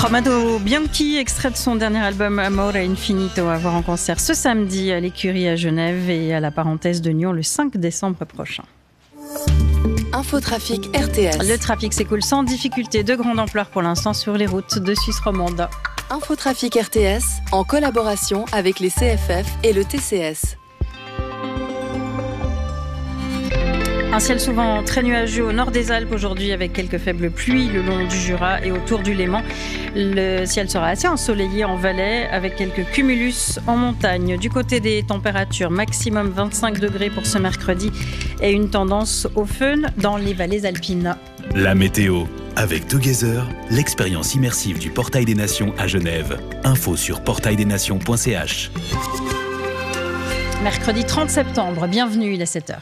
Romano Bianchi, extrait de son dernier album Amore Infinito, à voir en concert ce samedi à l'Écurie à Genève et à la Parenthèse de Nyon le 5 décembre prochain. Infotrafic RTS. Le trafic s'écoule sans difficulté de grande ampleur pour l'instant sur les routes de Suisse romande. Infotrafic RTS en collaboration avec les CFF et le TCS. Un ciel souvent très nuageux au nord des Alpes aujourd'hui avec quelques faibles pluies le long du Jura et autour du Léman. Le ciel sera assez ensoleillé en Valais avec quelques cumulus en montagne. Du côté des températures, maximum 25 degrés pour ce mercredi et une tendance au fön dans les vallées alpines. La météo avec Together, l'expérience immersive du Portail des Nations à Genève. Info sur portaildesnations.ch. Mercredi 30 septembre, bienvenue, il est 7h.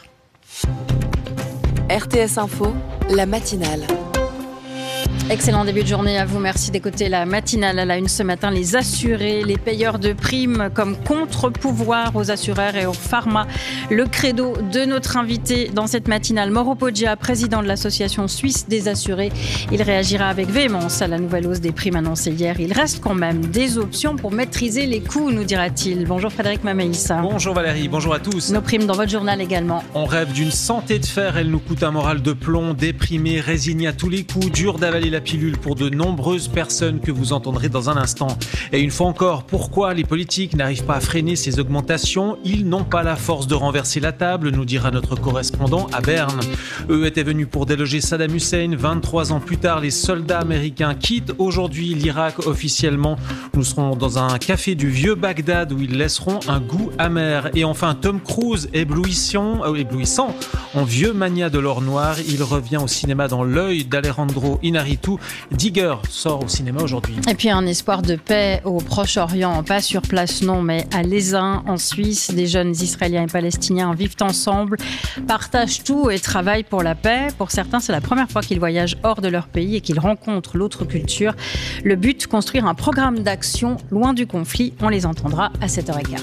RTS Info, la matinale. Excellent début de journée à vous. Merci d'écouter la matinale à la une ce matin. Les assurés, les payeurs de primes comme contre-pouvoir aux assureurs et aux pharma. Le credo de notre invité dans cette matinale, Mauro Poggia, président de l'association suisse des assurés. Il réagira avec véhémence à la nouvelle hausse des primes annoncée hier. Il reste quand même des options pour maîtriser les coûts, nous dira-t-il. Bonjour Frédéric Mamaïssa. Bonjour Valérie, bonjour à tous. Nos primes dans votre journal également. On rêve d'une santé de fer, elle nous coûte un moral de plomb, déprimé, résigné à tous les coups, dur d'avaler la pilule pour de nombreuses personnes que vous entendrez dans un instant. Et une fois encore, pourquoi les politiques n'arrivent pas à freiner ces augmentations ? Ils n'ont pas la force de renverser la table, nous dira notre correspondant à Berne. Eux étaient venus pour déloger Saddam Hussein. 23 ans plus tard, les soldats américains quittent aujourd'hui l'Irak officiellement. Nous serons dans un café du vieux Bagdad où ils laisseront un goût amer. Et enfin, Tom Cruise, éblouissant, en vieux mania de l'or noir, il revient au cinéma dans L'œil d'Alejandro Inarritu. Digger sort au cinéma aujourd'hui. Et puis un espoir de paix au Proche-Orient, pas sur place non, mais à Lézin en Suisse. Des jeunes Israéliens et Palestiniens vivent ensemble, partagent tout et travaillent pour la paix. Pour certains, c'est la première fois qu'ils voyagent hors de leur pays et qu'ils rencontrent l'autre culture. Le but, construire un programme d'action loin du conflit. On les entendra à 7h15.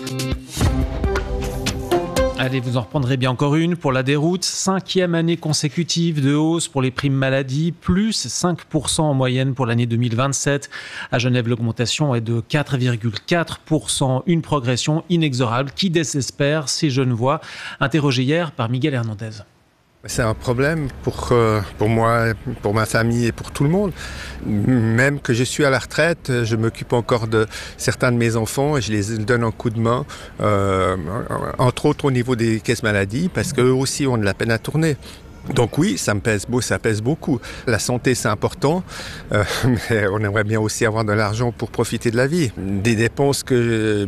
Allez, vous en reprendrez bien encore une pour la déroute. 5e année consécutive de hausse pour les primes maladie, plus 5% en moyenne pour l'année 2027. À Genève, l'augmentation est de 4,4%, une progression inexorable qui désespère ces Genevois, interrogés hier par Miguel Hernandez. C'est un problème pour moi, pour ma famille et pour tout le monde. Même que je suis à la retraite, je m'occupe encore de certains de mes enfants et je les donne un coup de main, entre autres au niveau des caisses maladie, parce qu'eux aussi ont de la peine à tourner. Donc oui, ça pèse beaucoup. La santé, c'est important, mais on aimerait bien aussi avoir de l'argent pour profiter de la vie. Des dépenses que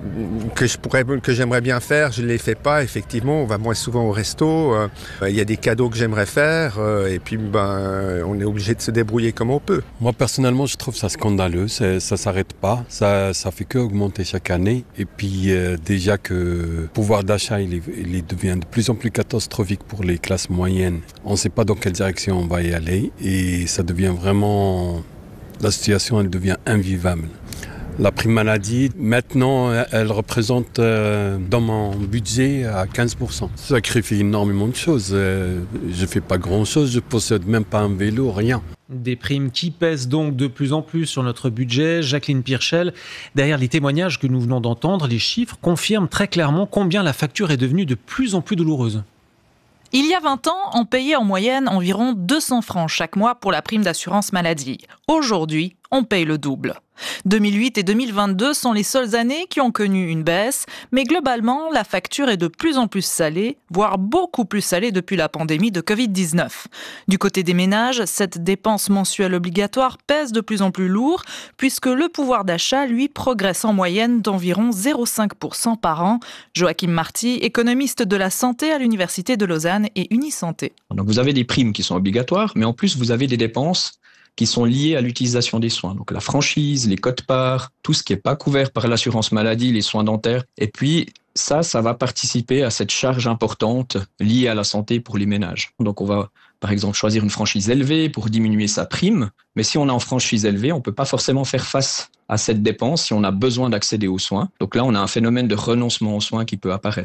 j'aimerais bien faire, je ne les fais pas. Effectivement, on va moins souvent au resto. Il y a des cadeaux que j'aimerais faire, et puis on est obligé de se débrouiller comme on peut. Moi personnellement, je trouve ça scandaleux. Ça s'arrête pas. Ça fait que augmenter chaque année. Et puis déjà que le pouvoir d'achat, il devient de plus en plus catastrophique pour les classes moyennes. On ne sait pas dans quelle direction on va y aller et ça devient vraiment... La situation, elle devient invivable. La prime maladie, maintenant, elle représente dans mon budget à 15%. Ça sacrifie énormément de choses. Je ne fais pas grand-chose, je ne possède même pas un vélo, rien. Des primes qui pèsent donc de plus en plus sur notre budget. Jacqueline Pirchel, derrière les témoignages que nous venons d'entendre, les chiffres confirment très clairement combien la facture est devenue de plus en plus douloureuse. Il y a 20 ans, on payait en moyenne environ 200 francs chaque mois pour la prime d'assurance maladie. Aujourd'hui, on paye le double. 2008 et 2022 sont les seules années qui ont connu une baisse, mais globalement, la facture est de plus en plus salée, voire beaucoup plus salée depuis la pandémie de Covid-19. Du côté des ménages, cette dépense mensuelle obligatoire pèse de plus en plus lourd, puisque le pouvoir d'achat, lui, progresse en moyenne d'environ 0,5% par an. Joachim Marty, économiste de la santé à l'Université de Lausanne et Unisanté. Donc vous avez des primes qui sont obligatoires, mais en plus vous avez des dépenses qui sont liées à l'utilisation des soins. Donc la franchise, les quotes-parts, tout ce qui n'est pas couvert par l'assurance maladie, les soins dentaires. Et puis ça va participer à cette charge importante liée à la santé pour les ménages. Donc on va par exemple choisir une franchise élevée pour diminuer sa prime. Mais si on est en franchise élevée, on ne peut pas forcément faire face à cette dépense si on a besoin d'accéder aux soins. Donc là, on a un phénomène de renoncement aux soins qui peut apparaître.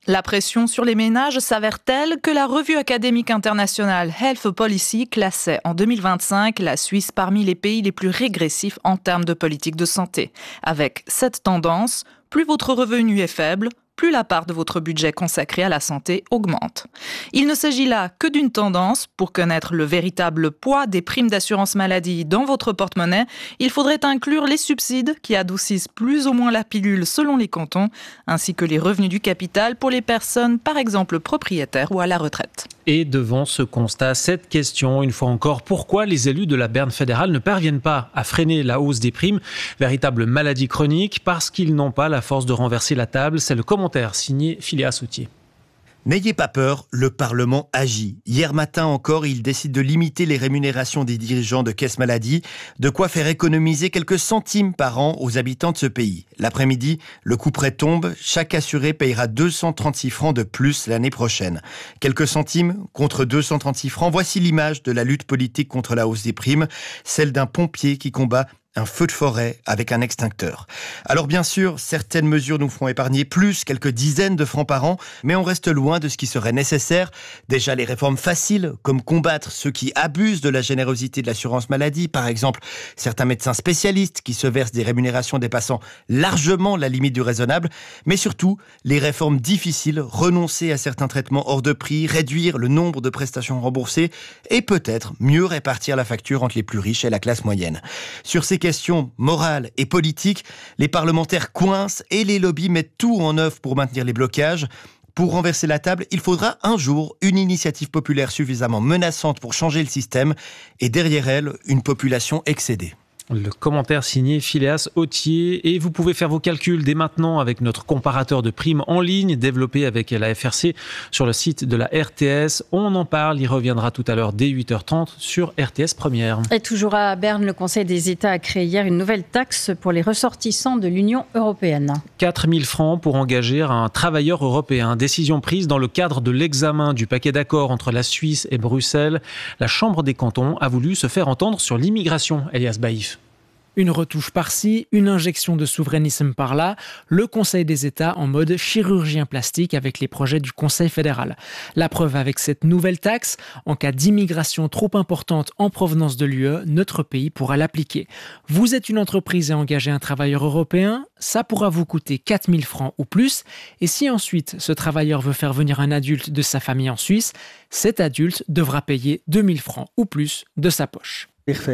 La pression sur les ménages s'avère telle que la revue académique internationale Health Policy classait en 2025 la Suisse parmi les pays les plus régressifs en termes de politique de santé. Avec cette tendance, plus votre revenu est faible, plus la part de votre budget consacré à la santé augmente. Il ne s'agit là que d'une tendance. Pour connaître le véritable poids des primes d'assurance maladie dans votre porte-monnaie, il faudrait inclure les subsides qui adoucissent plus ou moins la pilule selon les cantons, ainsi que les revenus du capital pour les personnes, par exemple propriétaires ou à la retraite. Et devant ce constat, cette question, une fois encore, pourquoi les élus de la Berne fédérale ne parviennent pas à freiner la hausse des primes, véritable maladie chronique, parce qu'ils n'ont pas la force de renverser la table. C'est le commentaire signé Phileas Autier. N'ayez pas peur, le Parlement agit. Hier matin encore, il décide de limiter les rémunérations des dirigeants de caisses maladie, de quoi faire économiser quelques centimes par an aux habitants de ce pays. L'après-midi, le couperet tombe, chaque assuré payera 236 francs de plus l'année prochaine. Quelques centimes contre 236 francs, voici l'image de la lutte politique contre la hausse des primes, celle d'un pompier qui combat un feu de forêt avec un extincteur. Alors bien sûr, certaines mesures nous feront épargner quelques dizaines de francs par an, mais on reste loin de ce qui serait nécessaire. Déjà les réformes faciles, comme combattre ceux qui abusent de la générosité de l'assurance maladie, par exemple certains médecins spécialistes qui se versent des rémunérations dépassant largement la limite du raisonnable, mais surtout les réformes difficiles, renoncer à certains traitements hors de prix, réduire le nombre de prestations remboursées et peut-être mieux répartir la facture entre les plus riches et la classe moyenne. Sur ces questions morales et politiques, les parlementaires coincent et les lobbies mettent tout en œuvre pour maintenir les blocages. Pour renverser la table, il faudra un jour une initiative populaire suffisamment menaçante pour changer le système et derrière elle, une population excédée. Le commentaire signé Phileas Autier. Et vous pouvez faire vos calculs dès maintenant avec notre comparateur de primes en ligne développé avec la FRC sur le site de la RTS. On en parle, il reviendra tout à l'heure dès 8h30 sur RTS Première. Et toujours à Berne, le Conseil des États a créé hier une nouvelle taxe pour les ressortissants de l'Union européenne. 4 000 francs pour engager un travailleur européen. Décision prise dans le cadre de l'examen du paquet d'accords entre la Suisse et Bruxelles. La Chambre des cantons a voulu se faire entendre sur l'immigration. Elias Baïf. Une retouche par-ci, une injection de souverainisme par-là, le Conseil des États en mode chirurgien plastique avec les projets du Conseil fédéral. La preuve avec cette nouvelle taxe, en cas d'immigration trop importante en provenance de l'UE, notre pays pourra l'appliquer. Vous êtes une entreprise et engagez un travailleur européen, ça pourra vous coûter 4 000 francs ou plus. Et si ensuite ce travailleur veut faire venir un adulte de sa famille en Suisse, cet adulte devra payer 2 000 francs ou plus de sa poche.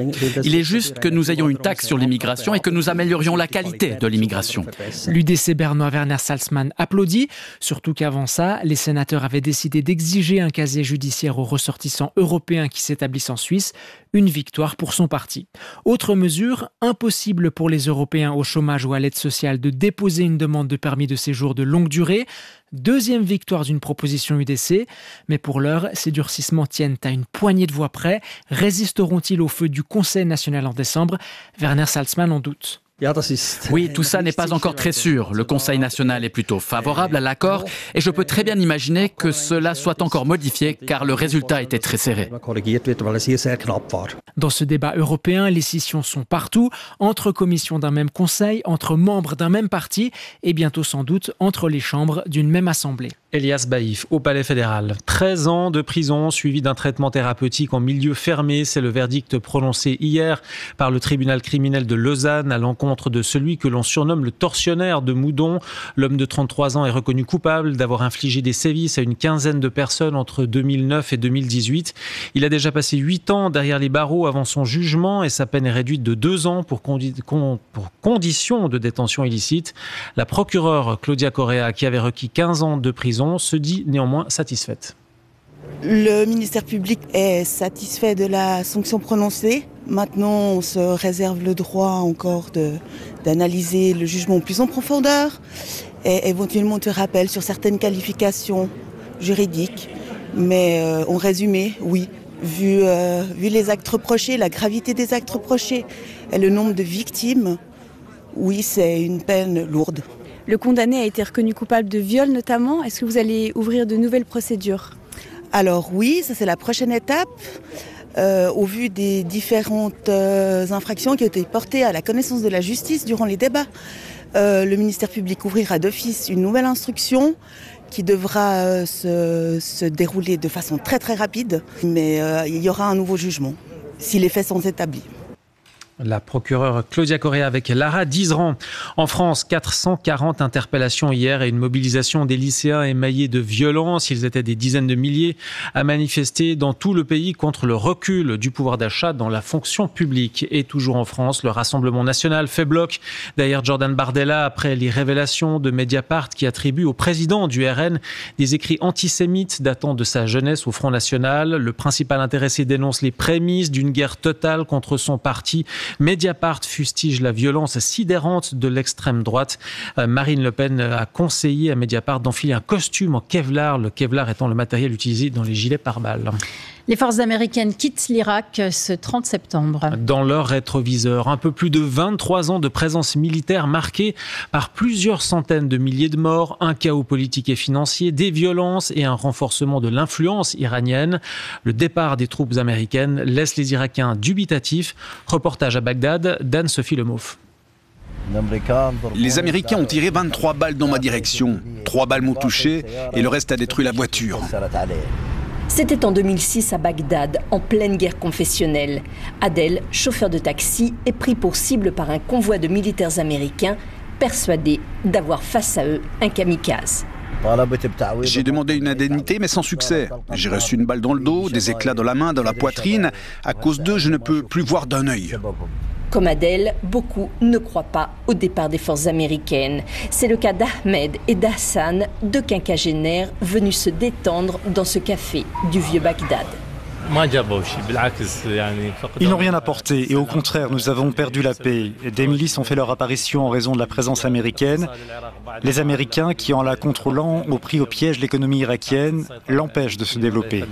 Il est juste que nous ayons une taxe sur l'immigration et que nous améliorions la qualité de l'immigration. L'UDC bernois Werner Salzmann applaudit, surtout qu'avant ça, les sénateurs avaient décidé d'exiger un casier judiciaire aux ressortissants européens qui s'établissent en Suisse, une victoire pour son parti. Autre mesure, impossible pour les Européens au chômage ou à l'aide sociale de déposer une demande de permis de séjour de longue durée. Deuxième victoire d'une proposition UDC, mais pour l'heure, ces durcissements tiennent à une poignée de voix près. Résisteront-ils au feu du Conseil national en décembre ? Werner Salzmann en doute. Oui, tout ça n'est pas encore très sûr. Le Conseil national est plutôt favorable à l'accord et je peux très bien imaginer que cela soit encore modifié car le résultat était très serré. Dans ce débat européen, les scissions sont partout, entre commissions d'un même conseil, entre membres d'un même parti et bientôt sans doute entre les chambres d'une même assemblée. Elias Baïf, au Palais fédéral. 13 ans de prison suivi d'un traitement thérapeutique en milieu fermé. C'est le verdict prononcé hier par le tribunal criminel de Lausanne à l'encontre de celui que l'on surnomme le tortionnaire de Moudon. L'homme de 33 ans est reconnu coupable d'avoir infligé des sévices à une quinzaine de personnes entre 2009 et 2018. Il a déjà passé 8 ans derrière les barreaux avant son jugement et sa peine est réduite de 2 ans pour conditions de détention illicite. La procureure Claudia Correa, qui avait requis 15 ans de prison, se dit néanmoins satisfaite. Le ministère public est satisfait de la sanction prononcée. Maintenant, on se réserve le droit encore d'analyser le jugement plus en profondeur et éventuellement te rappelle sur certaines qualifications juridiques. Mais en résumé, oui, vu les actes reprochés, la gravité des actes reprochés et le nombre de victimes, oui, c'est une peine lourde. Le condamné a été reconnu coupable de viol notamment. Est-ce que vous allez ouvrir de nouvelles procédures ? Alors oui, ça c'est la prochaine étape. Au vu des différentes infractions qui ont été portées à la connaissance de la justice durant les débats, le ministère public ouvrira d'office une nouvelle instruction qui devra se dérouler de façon très très rapide, mais il y aura un nouveau jugement si les faits sont établis. La procureure Claudia Correa avec Lara Dizran. En France, 440 interpellations hier et une mobilisation des lycéens émaillée de violence. Ils étaient des dizaines de milliers à manifester dans tout le pays contre le recul du pouvoir d'achat dans la fonction publique. Et toujours en France, le Rassemblement national fait bloc derrière Jordan Bardella après les révélations de Mediapart qui attribue au président du RN des écrits antisémites datant de sa jeunesse au Front National. Le principal intéressé dénonce les prémices d'une guerre totale contre son parti. Mediapart fustige la violence sidérante de l'extrême droite. Marine Le Pen a conseillé à Mediapart d'enfiler un costume en Kevlar, le Kevlar étant le matériel utilisé dans les gilets pare-balles. Les forces américaines quittent l'Irak ce 30 septembre. Dans leur rétroviseur, un peu plus de 23 ans de présence militaire marquée par plusieurs centaines de milliers de morts, un chaos politique et financier, des violences et un renforcement de l'influence iranienne. Le départ des troupes américaines laisse les Irakiens dubitatifs. Reportage à Bagdad d'Anne-Sophie Lemoff. Les Américains ont tiré 23 balles dans ma direction. 3 balles m'ont touché et le reste a détruit la voiture. C'était en 2006 à Bagdad, en pleine guerre confessionnelle. Adel, chauffeur de taxi, est pris pour cible par un convoi de militaires américains, persuadés d'avoir face à eux un kamikaze. J'ai demandé une indemnité, mais sans succès. J'ai reçu une balle dans le dos, des éclats dans la main, dans la poitrine. À cause d'eux, je ne peux plus voir d'un œil. Comme Adel, beaucoup ne croient pas au départ des forces américaines. C'est le cas d'Ahmed et d'Hassan, deux quinquagénaires venus se détendre dans ce café du vieux Bagdad. Ils n'ont rien apporté et au contraire, nous avons perdu la paix. Des milices ont fait leur apparition en raison de la présence américaine. Les Américains, qui en la contrôlant ont pris au piège l'économie irakienne, l'empêchent de se développer.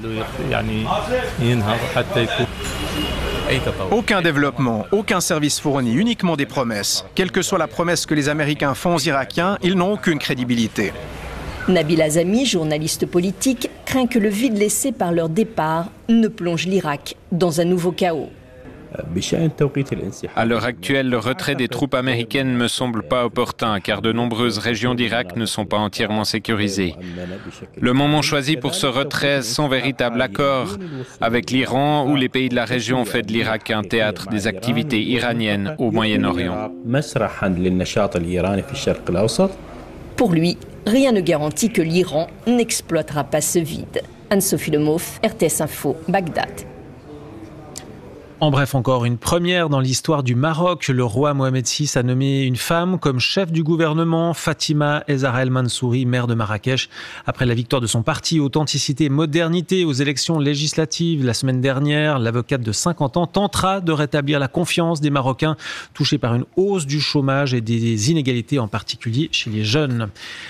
Aucun développement, aucun service fourni, uniquement des promesses. Quelle que soit la promesse que les Américains font aux Irakiens, ils n'ont aucune crédibilité. Nabil Azami, journaliste politique, craint que le vide laissé par leur départ ne plonge l'Irak dans un nouveau chaos. À l'heure actuelle, le retrait des troupes américaines ne me semble pas opportun car de nombreuses régions d'Irak ne sont pas entièrement sécurisées. Le moment choisi pour ce retrait sans véritable accord avec l'Iran ou les pays de la région fait de l'Irak un théâtre des activités iraniennes au Moyen-Orient. Pour lui, rien ne garantit que l'Iran n'exploitera pas ce vide. Anne-Sophie Lemoff, RTS Info, Bagdad. En bref, encore une première dans l'histoire du Maroc. Le roi Mohamed VI a nommé une femme comme chef du gouvernement, Fatima Ezara El Mansouri, maire de Marrakech. Après la victoire de son parti Authenticité et Modernité aux élections législatives la semaine dernière, l'avocate de 50 ans tentera de rétablir la confiance des Marocains touchés par une hausse du chômage et des inégalités, en particulier chez les jeunes.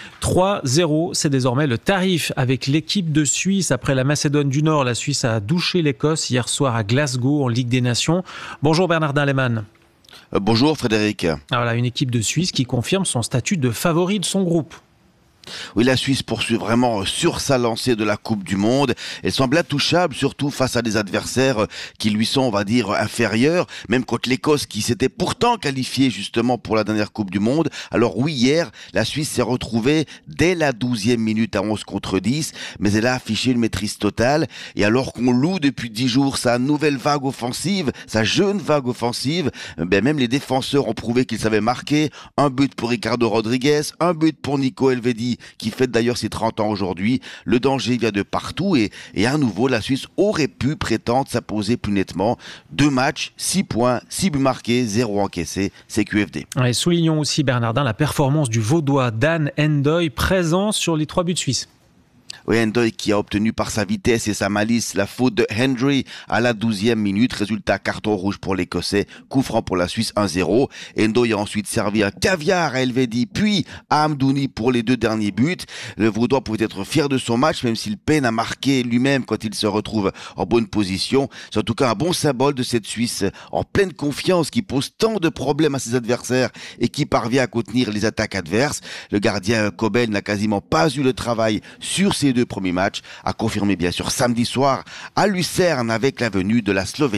3-0, c'est désormais le tarif avec l'équipe de Suisse. Après la Macédoine du Nord, la Suisse a douché l'Écosse hier soir à Glasgow en Ligue des Nations. Bonjour Bernardin Lehmann. Bonjour Frédéric. Voilà, une équipe de Suisse qui confirme son statut de favori de son groupe. Oui, la Suisse poursuit vraiment sur sa lancée de la Coupe du Monde. Elle semble intouchable, surtout face à des adversaires qui lui sont, on va dire, inférieurs, même contre l'Écosse qui s'était pourtant qualifiée justement pour la dernière Coupe du Monde. Alors oui, hier, la Suisse s'est retrouvée dès la 12e minute à 11 contre 10, mais elle a affiché une maîtrise totale. Et alors qu'on loue depuis 10 jours sa nouvelle vague offensive, sa jeune vague offensive, même les défenseurs ont prouvé qu'ils savaient marquer. Un but pour Ricardo Rodriguez, un but pour Nico Elvedi, qui fête d'ailleurs ses 30 ans aujourd'hui. Le danger vient de partout et à nouveau, la Suisse aurait pu prétendre s'imposer plus nettement. 2 matchs, 6 points, 6 buts marqués, 0 encaissés, c'est QFD. Et soulignons aussi, Bernardin, la performance du Vaudois Dan Endoy, présent sur les 3 buts suisses. Oui, Endoy qui a obtenu par sa vitesse et sa malice la faute de Hendry à la 12e minute. Résultat, carton rouge pour l'Écossais, coup franc pour la Suisse 1-0. Endoy a ensuite servi un caviar à Elvedi, puis à Amdouni pour les 2 derniers buts. Le Vaudois pouvait être fier de son match, même s'il peine à marquer lui-même quand il se retrouve en bonne position. C'est en tout cas un bon symbole de cette Suisse en pleine confiance qui pose tant de problèmes à ses adversaires et qui parvient à contenir les attaques adverses. Le gardien Kobel n'a quasiment pas eu le travail sur ses 2 premiers matchs, a confirmé bien sûr samedi soir à Lucerne avec la venue de la Slovénie.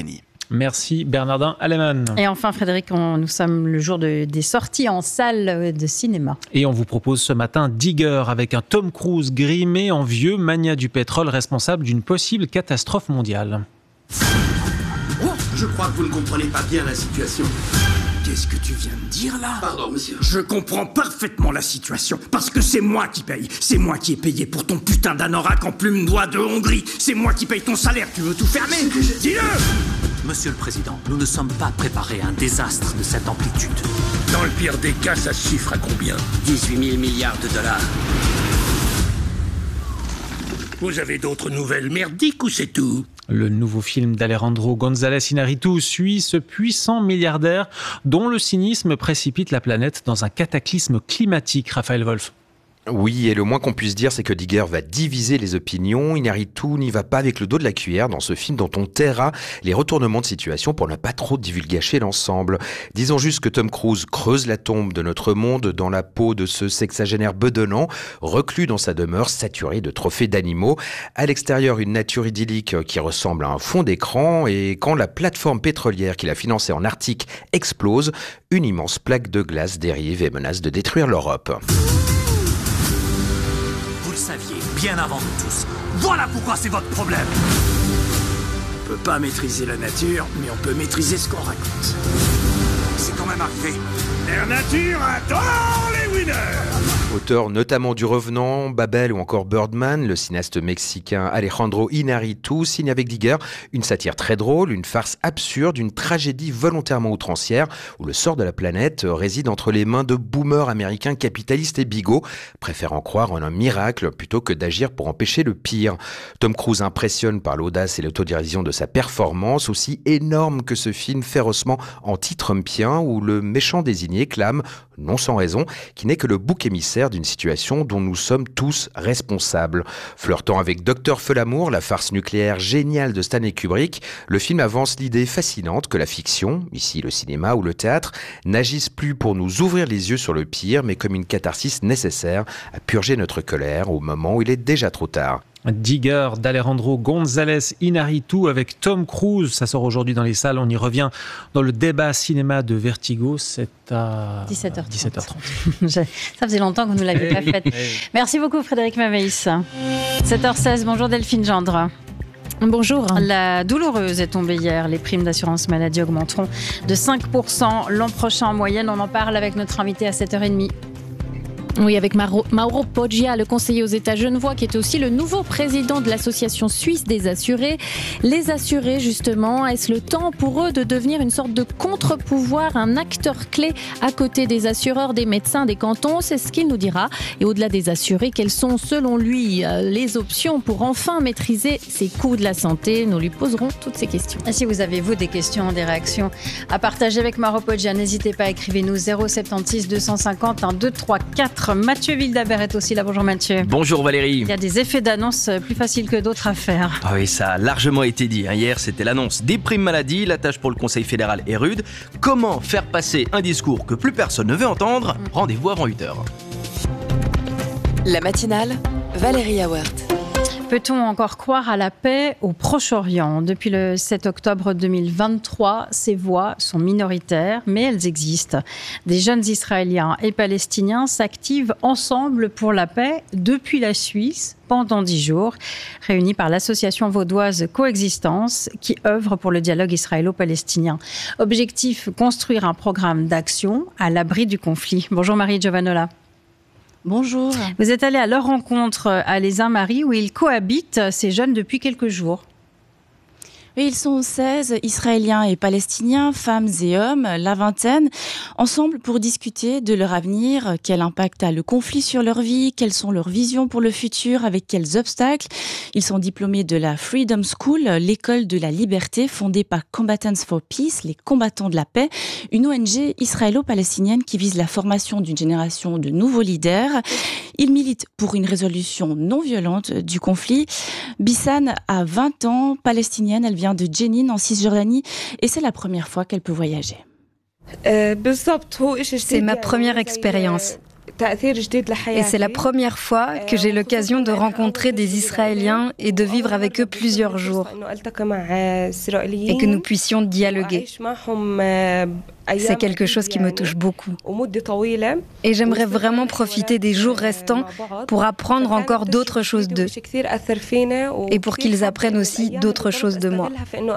Merci Bernardin Aleman. Et enfin Frédéric, nous sommes le jour des sorties en salle de cinéma. Et on vous propose ce matin Digger avec un Tom Cruise grimé en vieux mania du pétrole responsable d'une possible catastrophe mondiale. Oh, je crois que vous ne comprenez pas bien la situation. Qu'est-ce que tu viens de dire là? Pardon, monsieur. Je comprends parfaitement la situation, parce que c'est moi qui paye. C'est moi qui ai payé pour ton putain d'anorak en plume d'oie de Hongrie. C'est moi qui paye ton salaire, tu veux tout fermer? Dis-le! Monsieur le Président, nous ne sommes pas préparés à un désastre de cette amplitude. Dans le pire des cas, ça se chiffre à combien? 18 000 milliards de dollars. Vous avez d'autres nouvelles merdiques ou c'est tout? Le nouveau film d'Alejandro González Iñárritu suit ce puissant milliardaire dont le cynisme précipite la planète dans un cataclysme climatique. Raphaël Wolf. Oui, et le moins qu'on puisse dire, c'est que Digger va diviser les opinions. Iñárritu n'y va pas avec le dos de la cuillère dans ce film dont on taira les retournements de situation pour ne pas trop divulgacher l'ensemble. Disons juste que Tom Cruise creuse la tombe de notre monde dans la peau de ce sexagénaire bedonnant, reclus dans sa demeure saturée de trophées d'animaux. À l'extérieur, une nature idyllique qui ressemble à un fond d'écran, et quand la plateforme pétrolière qu'il a financée en Arctique explose, une immense plaque de glace dérive et menace de détruire l'Europe. Vous le saviez, bien avant nous tous. Voilà pourquoi c'est votre problème. On peut pas maîtriser la nature, mais on peut maîtriser ce qu'on raconte. C'est quand même arrivé. Mère Nature adore les winners! Auteur notamment du Revenant, Babel ou encore Birdman, le cinéaste mexicain Alejandro Iñárritu signe avec Digger une satire très drôle, une farce absurde, une tragédie volontairement outrancière où le sort de la planète réside entre les mains de boomers américains capitalistes et bigots, préférant croire en un miracle plutôt que d'agir pour empêcher le pire. Tom Cruise impressionne par l'audace et l'autodérision de sa performance, aussi énorme que ce film férocement anti-trumpien où le méchant désigné clame, non sans raison, qu'il n'est que le bouc émissaire d'une situation dont nous sommes tous responsables. Flirtant avec Dr Folamour, la farce nucléaire géniale de Stanley Kubrick, le film avance l'idée fascinante que la fiction, ici le cinéma ou le théâtre, n'agisse plus pour nous ouvrir les yeux sur le pire, mais comme une catharsis nécessaire à purger notre colère au moment où il est déjà trop tard. Digger d'Alejandro González Iñárritu avec Tom Cruise. Ça sort aujourd'hui dans les salles. On y revient dans le débat cinéma de Vertigo. C'est à 17h30. Ça faisait longtemps que vous ne l'aviez pas faite. Merci beaucoup Frédéric Maveis. 7h16, bonjour Delphine Gendre. Bonjour. La douloureuse est tombée hier. Les primes d'assurance maladie augmenteront de 5% l'an prochain en moyenne. On en parle avec notre invité à 7h30. Oui, avec Mauro Poggia, le conseiller aux États genevois, qui est aussi le nouveau président de l'Association suisse des assurés. Les assurés, justement, est-ce le temps pour eux de devenir une sorte de contre-pouvoir, un acteur clé à côté des assureurs, des médecins, des cantons? C'est ce qu'il nous dira. Et au-delà des assurés, quelles sont, selon lui, les options pour enfin maîtriser ces coûts de la santé? Nous lui poserons toutes ces questions. Et si vous avez, vous, des questions, des réactions à partager avec Mauro Poggia, n'hésitez pas, écrivez-nous 076 250 1234. Mathieu Wildhaber est aussi là. Bonjour Mathieu. Bonjour Valérie. Il y a des effets d'annonce plus faciles que d'autres à faire. Ah oui, ça a largement été dit. Hier, c'était l'annonce des primes maladie. La tâche pour le Conseil fédéral est rude. Comment faire passer un discours que plus personne ne veut entendre? Rendez-vous avant 8h. La matinale, Valérie Awert. Peut-on encore croire à la paix au Proche-Orient? Depuis le 7 octobre 2023, ces voix sont minoritaires, mais elles existent. Des jeunes Israéliens et Palestiniens s'activent ensemble pour la paix depuis la Suisse pendant 10 jours, réunis par l'association vaudoise Coexistence qui œuvre pour le dialogue israélo-palestinien. Objectif, construire un programme d'action à l'abri du conflit. Bonjour Marie Giovanola. Bonjour. Vous êtes allée à leur rencontre à Les Uns-Maries où ils cohabitent, ces jeunes, depuis quelques jours. Oui, ils sont 16, Israéliens et Palestiniens, femmes et hommes, la vingtaine, ensemble pour discuter de leur avenir, quel impact a le conflit sur leur vie, quelles sont leurs visions pour le futur, avec quels obstacles. Ils sont diplômés de la Freedom School, l'école de la liberté fondée par Combatants for Peace, les combattants de la paix, une ONG israélo-palestinienne qui vise la formation d'une génération de nouveaux leaders. Ils militent pour une résolution non violente du conflit. Bissane a 20 ans, palestinienne, elle vient de Jenin en Cisjordanie et c'est la première fois qu'elle peut voyager. C'est ma première expérience. Et c'est la première fois que j'ai l'occasion de rencontrer des Israéliens et de vivre avec eux plusieurs jours et que nous puissions dialoguer. C'est quelque chose qui me touche beaucoup. Et j'aimerais vraiment profiter des jours restants pour apprendre encore d'autres choses d'eux et pour qu'ils apprennent aussi d'autres choses de moi.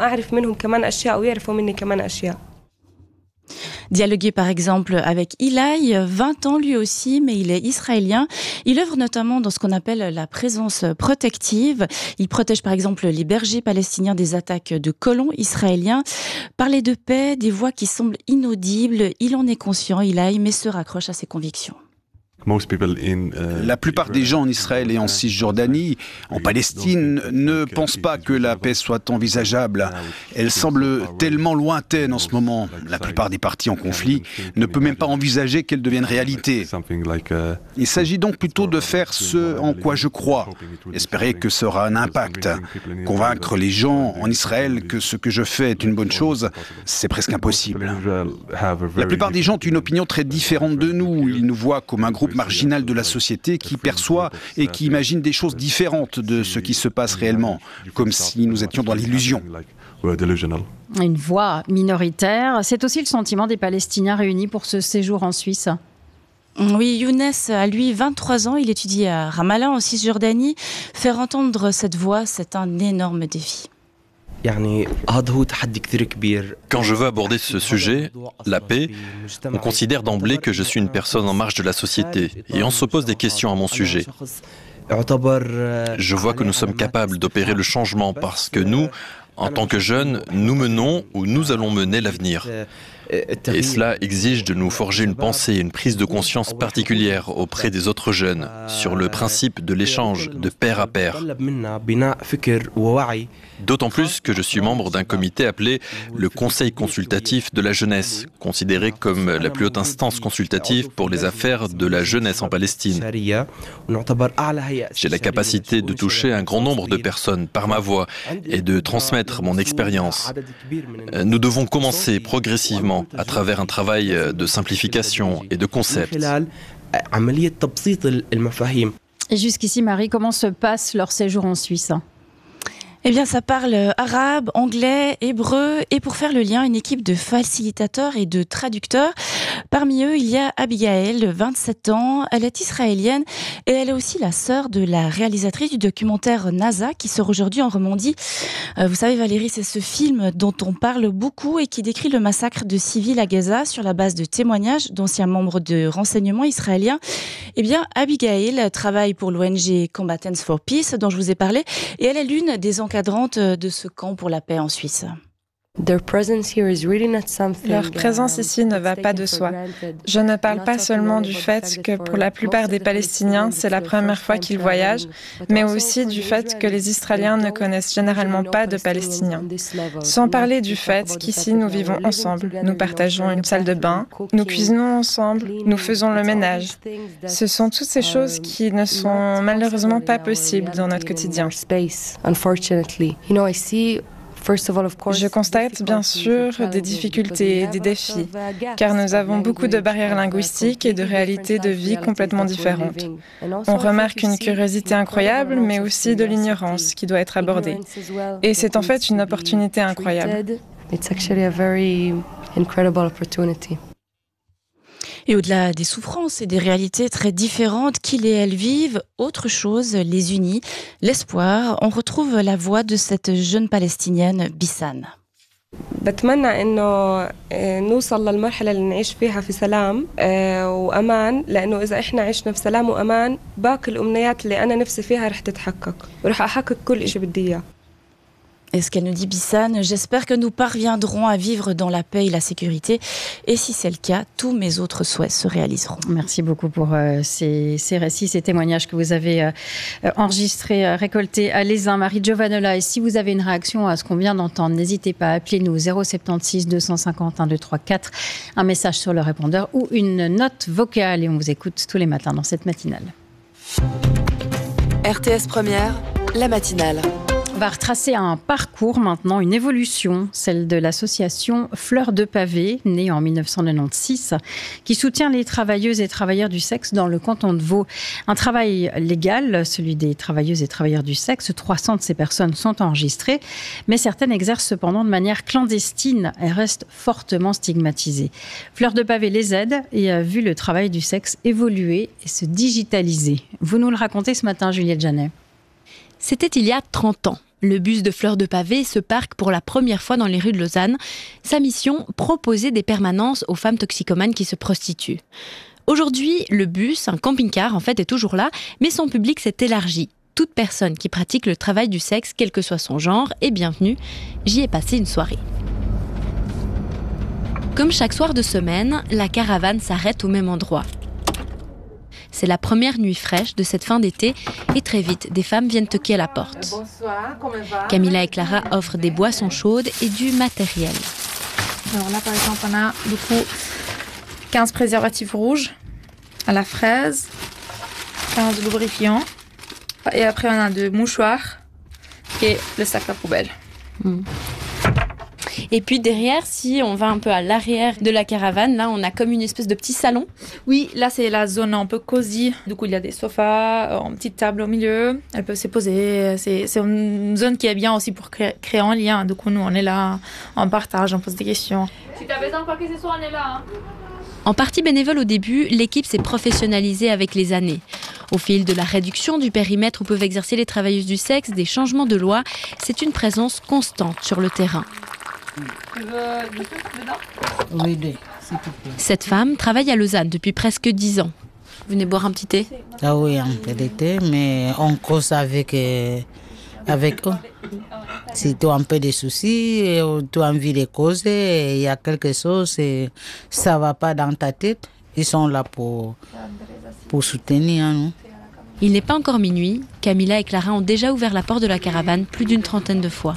Dialoguer par exemple avec Eli, 20 ans lui aussi, mais il est israélien. Il œuvre notamment dans ce qu'on appelle la présence protective. Il protège par exemple les bergers palestiniens des attaques de colons israéliens. Parler de paix, des voix qui semblent inaudibles, il en est conscient, Eli, mais se raccroche à ses convictions. La plupart des gens en Israël et en Cisjordanie, en Palestine, ne pensent pas que la paix soit envisageable. Elle semble tellement lointaine en ce moment. La plupart des parties en conflit ne peuvent même pas envisager qu'elle devienne réalité. Il s'agit donc plutôt de faire ce en quoi je crois, espérer que ça aura un impact. Convaincre les gens en Israël que ce que je fais est une bonne chose, c'est presque impossible. La plupart des gens ont une opinion très différente de nous. Ils nous voient comme un groupe marginal de la société qui perçoit et qui imagine des choses différentes de ce qui se passe réellement, comme si nous étions dans l'illusion. Une voix minoritaire, c'est aussi le sentiment des Palestiniens réunis pour ce séjour en Suisse. Oui, Younes a lui 23 ans, il étudie à Ramallah en Cisjordanie. Faire entendre cette voix, c'est un énorme défi. Quand je veux aborder ce sujet, la paix, on considère d'emblée que je suis une personne en marge de la société et on se pose des questions à mon sujet. Je vois que nous sommes capables d'opérer le changement parce que nous, en tant que jeunes, nous menons ou nous allons mener l'avenir. Et cela exige de nous forger une pensée et une prise de conscience particulière auprès des autres jeunes sur le principe de l'échange de pair à pair. D'autant plus que je suis membre d'un comité appelé le Conseil consultatif de la jeunesse, considéré comme la plus haute instance consultative pour les affaires de la jeunesse en Palestine. J'ai la capacité de toucher un grand nombre de personnes par ma voix et de transmettre mon expérience. Nous devons commencer progressivement à travers un travail de simplification et de concept. Et jusqu'ici, Marie, comment se passe leur séjour en Suisse ? Eh bien, ça parle arabe, anglais, hébreu, et pour faire le lien, une équipe de facilitateurs et de traducteurs. Parmi eux, il y a Abigail, 27 ans. Elle est israélienne et elle est aussi la sœur de la réalisatrice du documentaire NASA qui sort aujourd'hui en Romandie. Vous savez, Valérie, c'est ce film dont on parle beaucoup et qui décrit le massacre de civils à Gaza sur la base de témoignages d'anciens membres de renseignement israéliens. Eh bien, Abigail travaille pour l'ONG Combatants for Peace, dont je vous ai parlé, et elle est l'une des encadrantes de ce camp pour la paix en Suisse. Leur présence ici ne va pas de soi. Je ne parle pas seulement du fait que pour la plupart des Palestiniens, c'est la première fois qu'ils voyagent, mais aussi du fait que les Israéliens ne connaissent généralement pas de Palestiniens. Sans parler du fait qu'ici, nous vivons ensemble, nous partageons une salle de bain, nous cuisinons ensemble, nous faisons le ménage. Ce sont toutes ces choses qui ne sont malheureusement pas possibles dans notre quotidien. Je constate bien sûr des difficultés, des défis, car nous avons beaucoup de barrières linguistiques et de réalités de vie complètement différentes. On remarque une curiosité incroyable, mais aussi de l'ignorance qui doit être abordée. Et c'est en fait une opportunité incroyable. Et au-delà des souffrances et des réalités très différentes qu'ils et elles vivent, autre chose les unit, l'espoir. On retrouve la voix de cette jeune Palestinienne, Bissane. بتمنى إنه نوصل للمرحلة اللي نعيش فيها في سلام وأمان لأنه إذا إحنا عشنا في سلام وأمان باقي الأمنيات اللي أنا نفسي فيها رح تتحقق ورح أحقق كل إشي بدي إياه. Et ce qu'elle nous dit, Bissane, j'espère que nous parviendrons à vivre dans la paix et la sécurité. Et si c'est le cas, tous mes autres souhaits se réaliseront. Merci beaucoup pour ces récits, ces témoignages que vous avez enregistrés, récoltés à l'Aisin. Marie Giovanola, et si vous avez une réaction à ce qu'on vient d'entendre, n'hésitez pas à appeler nous 076 250 1234, un message sur le répondeur ou une note vocale. Et on vous écoute tous les matins dans cette matinale. RTS Première, la matinale. On va retracer un parcours maintenant, une évolution, celle de l'association Fleur de Pavé, née en 1996, qui soutient les travailleuses et travailleurs du sexe dans le canton de Vaud. Un travail légal, celui des travailleuses et travailleurs du sexe. 300 de ces personnes sont enregistrées, mais certaines exercent cependant de manière clandestine. Elles restent fortement stigmatisées. Fleur de Pavé les aide et a vu le travail du sexe évoluer et se digitaliser. Vous nous le racontez ce matin, Juliette Janet. C'était il y a 30 ans. Le bus de Fleur de Pavé se parque pour la première fois dans les rues de Lausanne. Sa mission, proposer des permanences aux femmes toxicomanes qui se prostituent. Aujourd'hui, le bus, un camping-car en fait, est toujours là, mais son public s'est élargi. Toute personne qui pratique le travail du sexe, quel que soit son genre, est bienvenue. J'y ai passé une soirée. Comme chaque soir de semaine, la caravane s'arrête au même endroit. C'est la première nuit fraîche de cette fin d'été et très vite, des femmes viennent toquer à la porte. Bonsoir, comment va? Camilla et Clara offrent des boissons chaudes et du matériel. Alors là, par exemple, on a du coup 15 préservatifs rouges à la fraise, 15 lubrifiants, et après on a de mouchoirs et le sac à poubelle. Et puis derrière, si on va un peu à l'arrière de la caravane, là on a comme une espèce de petit salon. Oui, là c'est la zone un peu cosy. Du coup il y a des sofas, une petite table au milieu. Elles peuvent se poser. C'est une zone qui est bien aussi pour créer un lien. Du coup nous on est là, on partage, on pose des questions. Si tu as besoin de quoi que ce soit, on est là. En partie bénévole au début, l'équipe s'est professionnalisée avec les années. Au fil de la réduction du périmètre où peuvent exercer les travailleuses du sexe, des changements de loi, c'est une présence constante sur le terrain. Tu veux du sucre dedans ? Oui, s'il te plaît. Cette femme travaille à Lausanne depuis presque 10 ans. Vous venez boire un petit thé ? Ah oui, un peu de thé, mais on cause avec eux. Si tu as un peu de soucis, tu as envie de causer, il y a quelque chose, ça ne va pas dans ta tête, ils sont là pour soutenir. Hein. Il n'est pas encore minuit. Camilla et Clara ont déjà ouvert la porte de la caravane plus d'une trentaine de fois.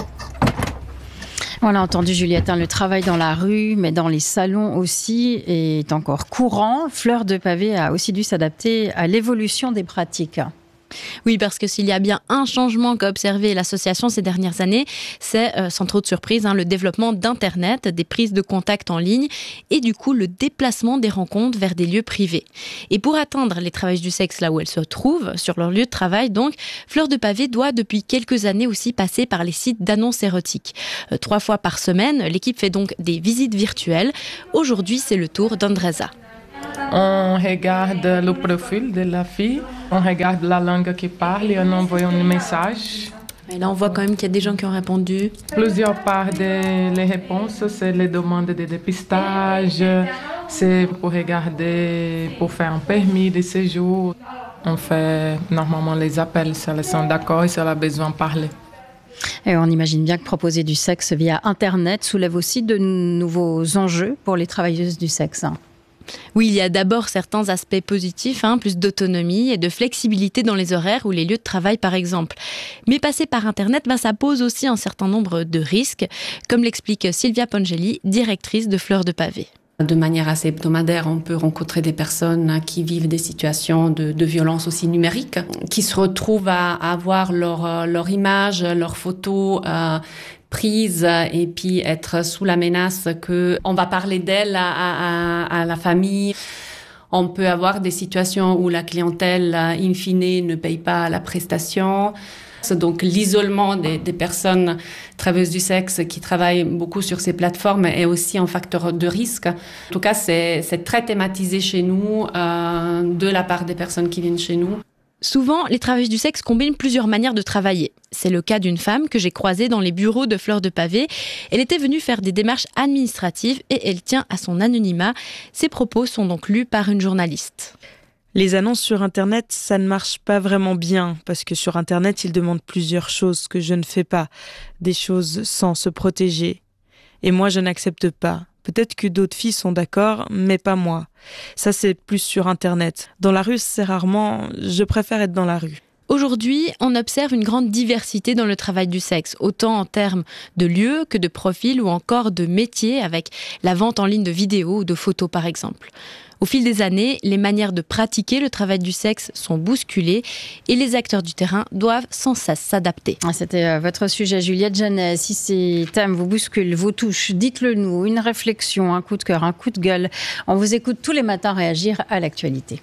On l'a entendu, Juliette, le travail dans la rue, mais dans les salons aussi, est encore courant. Fleur de Pavé a aussi dû s'adapter à l'évolution des pratiques. Oui, parce que s'il y a bien un changement qu'a observé l'association ces dernières années, c'est, sans trop de surprise, le développement d'Internet, des prises de contact en ligne et du coup le déplacement des rencontres vers des lieux privés. Et pour atteindre les travailleuses du sexe là où elles se trouvent, sur leur lieu de travail donc, Fleur de Pavé doit depuis quelques années aussi passer par les sites d'annonces érotiques. 3 fois par semaine, l'équipe fait donc des visites virtuelles. Aujourd'hui, c'est le tour d'Andresa. On regarde le profil de la fille, on regarde la langue qui parle et on envoie un message. Et là, on voit quand même qu'il y a des gens qui ont répondu. Plusieurs parts des réponses, c'est les demandes de dépistage, c'est pour regarder, pour faire un permis de séjour. On fait normalement les appels si elles sont d'accord et si elles ont besoin de parler. Et on imagine bien que proposer du sexe via Internet soulève aussi de nouveaux enjeux pour les travailleuses du sexe. Oui, il y a d'abord certains aspects positifs, plus d'autonomie et de flexibilité dans les horaires ou les lieux de travail par exemple. Mais passer par Internet, ça pose aussi un certain nombre de risques, comme l'explique Sylvia Pongeli, directrice de Fleur de Pavé. De manière assez hebdomadaire, on peut rencontrer des personnes qui vivent des situations de violence aussi numérique, qui se retrouvent à avoir leur image, leurs photos prise et puis être sous la menace que on va parler d'elle à la famille. On peut avoir des situations où la clientèle, in fine, ne paye pas la prestation. Donc l'isolement des personnes travailleuses du sexe qui travaillent beaucoup sur ces plateformes est aussi un facteur de risque. En tout cas, c'est très thématisé chez nous, de la part des personnes qui viennent chez nous. Souvent, les travailleuses du sexe combinent plusieurs manières de travailler. C'est le cas d'une femme que j'ai croisée dans les bureaux de Fleur de Pavé. Elle était venue faire des démarches administratives et elle tient à son anonymat. Ses propos sont donc lus par une journaliste. Les annonces sur Internet, ça ne marche pas vraiment bien, parce que sur Internet, ils demandent plusieurs choses que je ne fais pas, des choses sans se protéger. Et moi, je n'accepte pas. Peut-être que d'autres filles sont d'accord, mais pas moi. Ça, c'est plus sur Internet. Dans la rue, c'est rarement... Je préfère être dans la rue. Aujourd'hui, on observe une grande diversité dans le travail du sexe, autant en termes de lieux que de profils ou encore de métiers, avec la vente en ligne de vidéos ou de photos par exemple. Au fil des années, les manières de pratiquer le travail du sexe sont bousculées et les acteurs du terrain doivent sans cesse s'adapter. C'était votre sujet, Juliette Jeannet. Si ces thèmes vous bousculent, vous touchent, dites-le nous. Une réflexion, un coup de cœur, un coup de gueule. On vous écoute tous les matins réagir à l'actualité.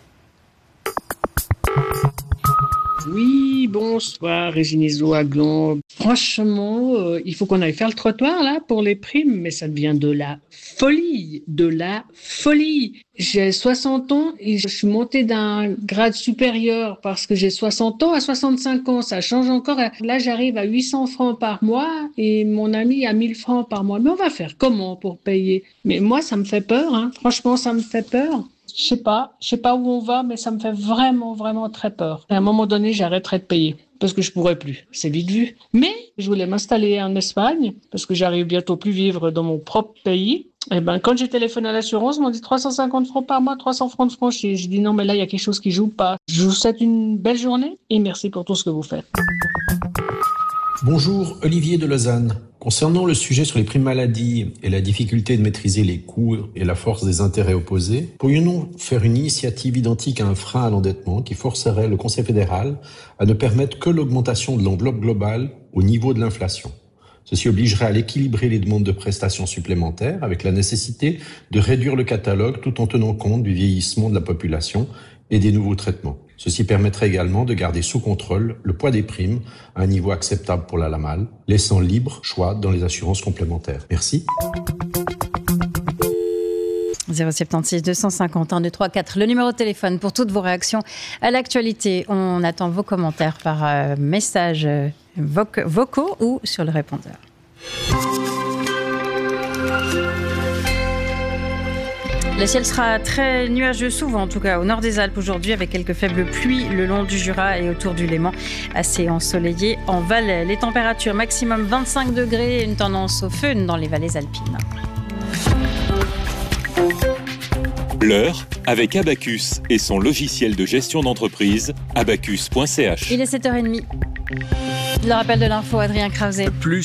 Oui, bonsoir, Régine Zoagan. Franchement, il faut qu'on aille faire le trottoir là pour les primes, mais ça devient de la folie. J'ai 60 ans et je suis montée d'un grade supérieur parce que j'ai 60 ans à 65 ans. Ça change encore. Là, j'arrive à 800 francs par mois et mon ami à 1000 francs par mois. Mais on va faire comment pour payer? Mais moi, ça me fait peur, hein. Franchement, ça me fait peur. Je sais pas où on va, mais ça me fait vraiment, vraiment très peur. À un moment donné, j'arrêterai de payer parce que je pourrais plus. C'est vite vu. Mais je voulais m'installer en Espagne parce que j'arrive bientôt plus vivre dans mon propre pays. Et quand j'ai téléphoné à l'assurance, ils m'ont dit 350 francs par mois, 300 francs de franchise. J'ai dit non, mais là, il y a quelque chose qui joue pas. Je vous souhaite une belle journée et merci pour tout ce que vous faites. Bonjour, Olivier de Lausanne. Concernant le sujet sur les primes maladie et la difficulté de maîtriser les coûts et la force des intérêts opposés, pourrions-nous faire une initiative identique à un frein à l'endettement qui forcerait le Conseil fédéral à ne permettre que l'augmentation de l'enveloppe globale au niveau de l'inflation? Ceci obligerait à l'équilibrer les demandes de prestations supplémentaires avec la nécessité de réduire le catalogue tout en tenant compte du vieillissement de la population et des nouveaux traitements. Ceci permettrait également de garder sous contrôle le poids des primes à un niveau acceptable pour la LAMAL, laissant libre choix dans les assurances complémentaires. Merci. 076 251 234, le numéro de téléphone pour toutes vos réactions à l'actualité. On attend vos commentaires par messages vocaux ou sur le répondeur. Le ciel sera très nuageux, souvent en tout cas au nord des Alpes aujourd'hui, avec quelques faibles pluies le long du Jura et autour du Léman, assez ensoleillé en Valais. Les températures maximum 25 degrés et une tendance au fun dans les vallées alpines. L'heure avec Abacus et son logiciel de gestion d'entreprise, abacus.ch. Il est 7h30. Le rappel de l'info, Adrien Krause. Plus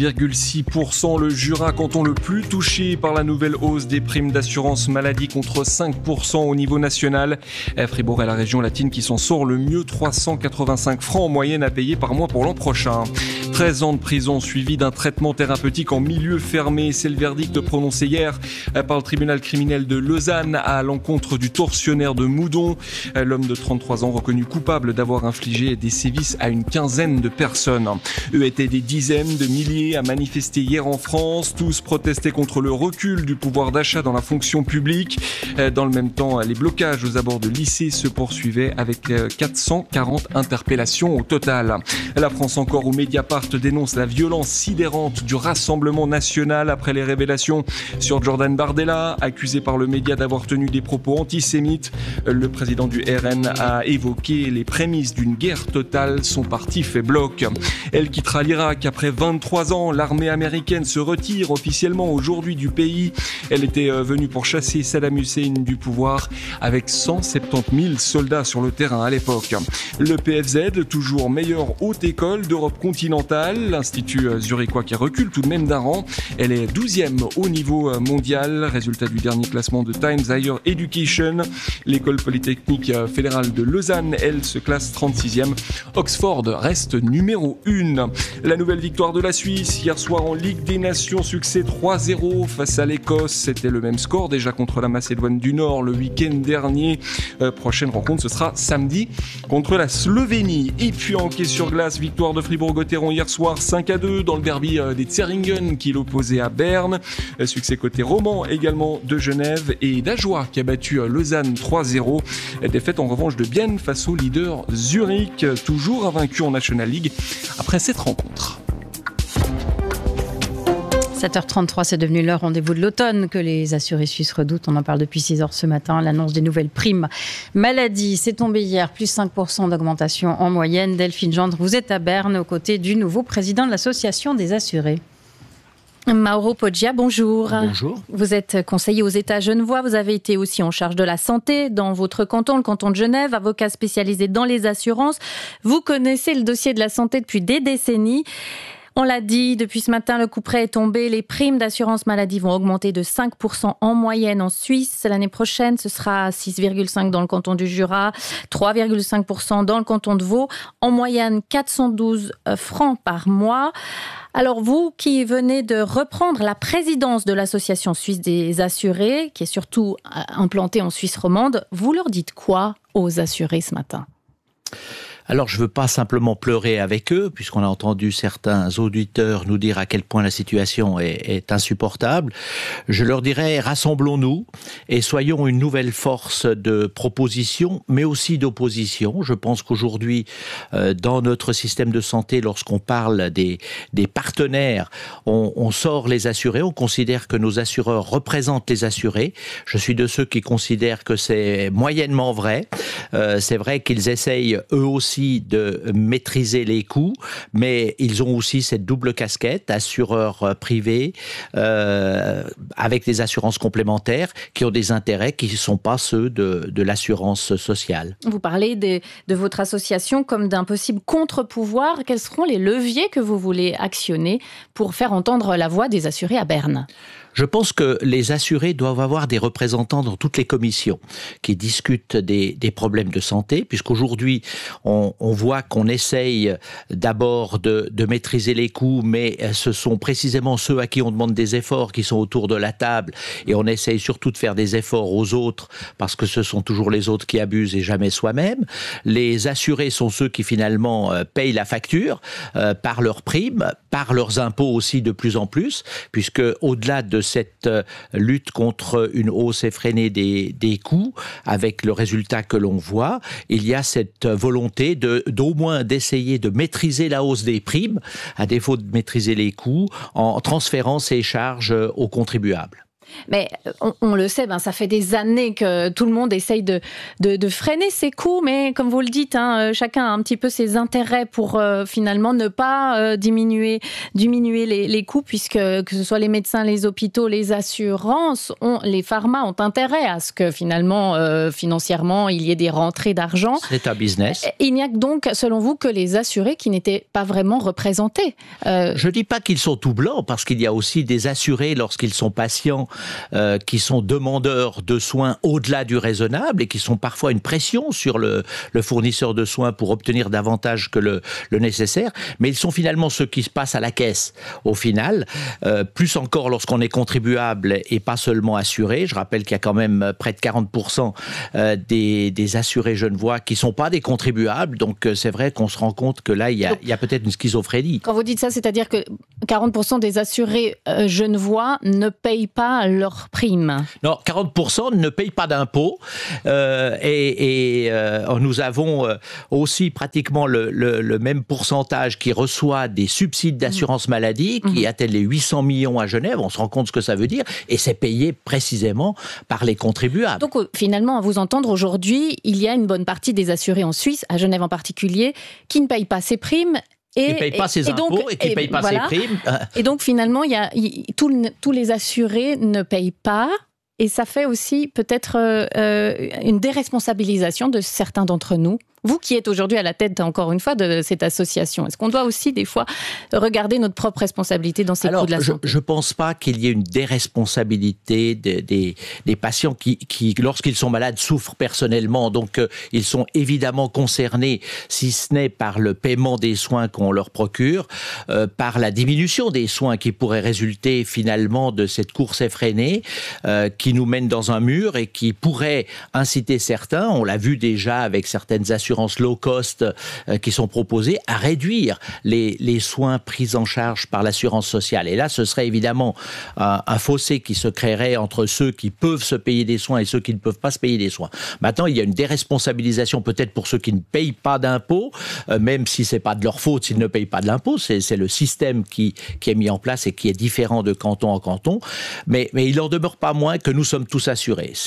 6,6%, le Jura canton le plus touché par la nouvelle hausse des primes d'assurance maladie contre 5% au niveau national. Fribourg est la région latine qui s'en sort le mieux, 385 francs en moyenne à payer par mois pour l'an prochain. 13 ans de prison suivi d'un traitement thérapeutique en milieu fermé, c'est le verdict prononcé hier par le tribunal criminel de Lausanne à l'encontre du tortionnaire de Moudon. L'homme de 33 ans reconnu coupable d'avoir infligé des sévices à une quinzaine de personnes. Eux étaient des dizaines de milliers à manifester hier en France. Tous protestaient contre le recul du pouvoir d'achat dans la fonction publique. Dans le même temps, les blocages aux abords de lycées se poursuivaient avec 440 interpellations au total. La France encore, où Mediapart dénonce la violence sidérante du Rassemblement national après les révélations sur Jordan Bardella, accusé par le média d'avoir tenu des propos antisémites. Le président du RN a évoqué les prémices d'une guerre totale. Son parti fait bloc. Elle quittera l'Irak après 23 ans. L'armée américaine se retire officiellement aujourd'hui du pays. Elle était venue pour chasser Saddam Hussein du pouvoir avec 170 000 soldats sur le terrain à l'époque. Le PFZ, toujours meilleure haute école d'Europe continentale. L'Institut zurichois qui recule tout de même d'un rang. Elle est 12e au niveau mondial. Résultat du dernier classement de Times Higher Education. L'école polytechnique fédérale de Lausanne, elle, se classe 36e. Oxford reste numéro 1. La nouvelle victoire de la Suisse hier soir en Ligue des Nations, succès 3-0 face à l'Écosse. C'était le même score déjà contre la Macédoine du Nord le week-end dernier. Prochaine rencontre, ce sera samedi contre la Slovénie. Et puis en hockey sur glace, victoire de Fribourg-Gotteron hier soir 5-2 dans le derby des Zeringen qui l'opposait à Berne. Succès côté roman également de Genève et d'Ajoie qui a battu Lausanne 3-0. Défaite en revanche de Bienne face au leader Zurich, toujours invaincu en National League après cette rencontre. 7h33, c'est devenu leur rendez-vous de l'automne que les assurés suisses redoutent. On en parle depuis 6h ce matin. L'annonce des nouvelles primes maladie, c'est tombé hier, plus 5% d'augmentation en moyenne. Delphine Gendre, vous êtes à Berne aux côtés du nouveau président de l'association des assurés. Mauro Poggia, bonjour. Bonjour. Vous êtes conseiller aux États genevois, vous avez été aussi en charge de la santé dans votre canton, le canton de Genève, avocat spécialisé dans les assurances. Vous connaissez le dossier de la santé depuis des décennies. On l'a dit, depuis ce matin, le couperet est tombé. Les primes d'assurance maladie vont augmenter de 5% en moyenne en Suisse. L'année prochaine, ce sera 6,5% dans le canton du Jura, 3,5% dans le canton de Vaud. En moyenne, 412 francs par mois. Alors vous qui venez de reprendre la présidence de l'Association suisse des assurés, qui est surtout implantée en Suisse romande, vous leur dites quoi aux assurés ce matin ? Alors, je ne veux pas simplement pleurer avec eux, puisqu'on a entendu certains auditeurs nous dire à quel point la situation est insupportable. Je leur dirais, rassemblons-nous et soyons une nouvelle force de proposition, mais aussi d'opposition. Je pense qu'aujourd'hui, dans notre système de santé, lorsqu'on parle des partenaires, on sort les assurés, on considère que nos assureurs représentent les assurés. Je suis de ceux qui considèrent que c'est moyennement vrai. C'est vrai qu'ils essayent eux aussi de maîtriser les coûts, mais ils ont aussi cette double casquette, assureurs privés, avec des assurances complémentaires qui ont des intérêts qui ne sont pas ceux de l'assurance sociale. Vous parlez de votre association comme d'un possible contre-pouvoir. Quels seront les leviers que vous voulez actionner pour faire entendre la voix des assurés à Berne ? Je pense que les assurés doivent avoir des représentants dans toutes les commissions qui discutent des problèmes de santé, puisqu'aujourd'hui, on voit qu'on essaye d'abord de maîtriser les coûts, mais ce sont précisément ceux à qui on demande des efforts qui sont autour de la table, et on essaye surtout de faire des efforts aux autres, parce que ce sont toujours les autres qui abusent et jamais soi-même. Les assurés sont ceux qui finalement payent la facture par leurs primes, par leurs impôts aussi de plus en plus, puisque au-delà de cette lutte contre une hausse effrénée des coûts, avec le résultat que l'on voit, il y a cette volonté d'au moins d'essayer de maîtriser la hausse des primes, à défaut de maîtriser les coûts, en transférant ces charges aux contribuables. Mais on le sait, ça fait des années que tout le monde essaye de freiner ces coûts, mais comme vous le dites, chacun a un petit peu ses intérêts pour finalement ne pas diminuer les coûts, puisque que ce soit les médecins, les hôpitaux, les assurances, les pharma ont intérêt à ce que finalement, financièrement, il y ait des rentrées d'argent. C'est un business. Il n'y a donc, selon vous, que les assurés qui n'étaient pas vraiment représentés. Je ne dis pas qu'ils sont tout blancs, parce qu'il y a aussi des assurés, lorsqu'ils sont patients, qui sont demandeurs de soins au-delà du raisonnable et qui sont parfois une pression sur le fournisseur de soins pour obtenir davantage que le nécessaire, mais ils sont finalement ceux qui se passent à la caisse au final, plus encore lorsqu'on est contribuable et pas seulement assuré. Je rappelle qu'il y a quand même près de 40% des assurés genevois qui ne sont pas des contribuables, donc c'est vrai qu'on se rend compte que là il y a peut-être une schizophrénie. Quand vous dites ça, c'est-à-dire que 40% des assurés genevois ne payent pas leurs primes. Non, 40% ne payent pas d'impôts et nous avons aussi pratiquement le même pourcentage qui reçoit des subsides d'assurance maladie qui atteignent les 800 millions à Genève. On se rend compte ce que ça veut dire et c'est payé précisément par les contribuables. Donc finalement, à vous entendre aujourd'hui, il y a une bonne partie des assurés en Suisse, à Genève en particulier, qui ne payent pas ces primes. Qui ne payent pas ses impôts et qui ne payent pas ses primes. Et donc finalement, tous les assurés ne payent pas. Et ça fait aussi peut-être une déresponsabilisation de certains d'entre nous. Vous qui êtes aujourd'hui à la tête, encore une fois, de cette association, est-ce qu'on doit aussi, des fois, regarder notre propre responsabilité dans ces coûts de la santé ? Je ne pense pas qu'il y ait une déresponsabilité des patients qui, lorsqu'ils sont malades, souffrent personnellement. Donc, ils sont évidemment concernés, si ce n'est par le paiement des soins qu'on leur procure, par la diminution des soins qui pourrait résulter finalement de cette course effrénée qui nous mène dans un mur et qui pourrait inciter certains, on l'a vu déjà avec certaines assurances low cost qui sont proposées, à réduire les soins pris en charge par l'assurance sociale. Et là, ce serait évidemment un fossé qui se créerait entre ceux qui peuvent se payer des soins et ceux qui ne peuvent pas se payer des soins. Maintenant, il y a une déresponsabilisation peut-être pour ceux qui ne payent pas d'impôts, même si c'est pas de leur faute s'ils ne payent pas de l'impôt, c'est le système qui est mis en place et qui est différent de canton en canton. Mais il n'en demeure pas moins que nous sommes tous assurés. C'est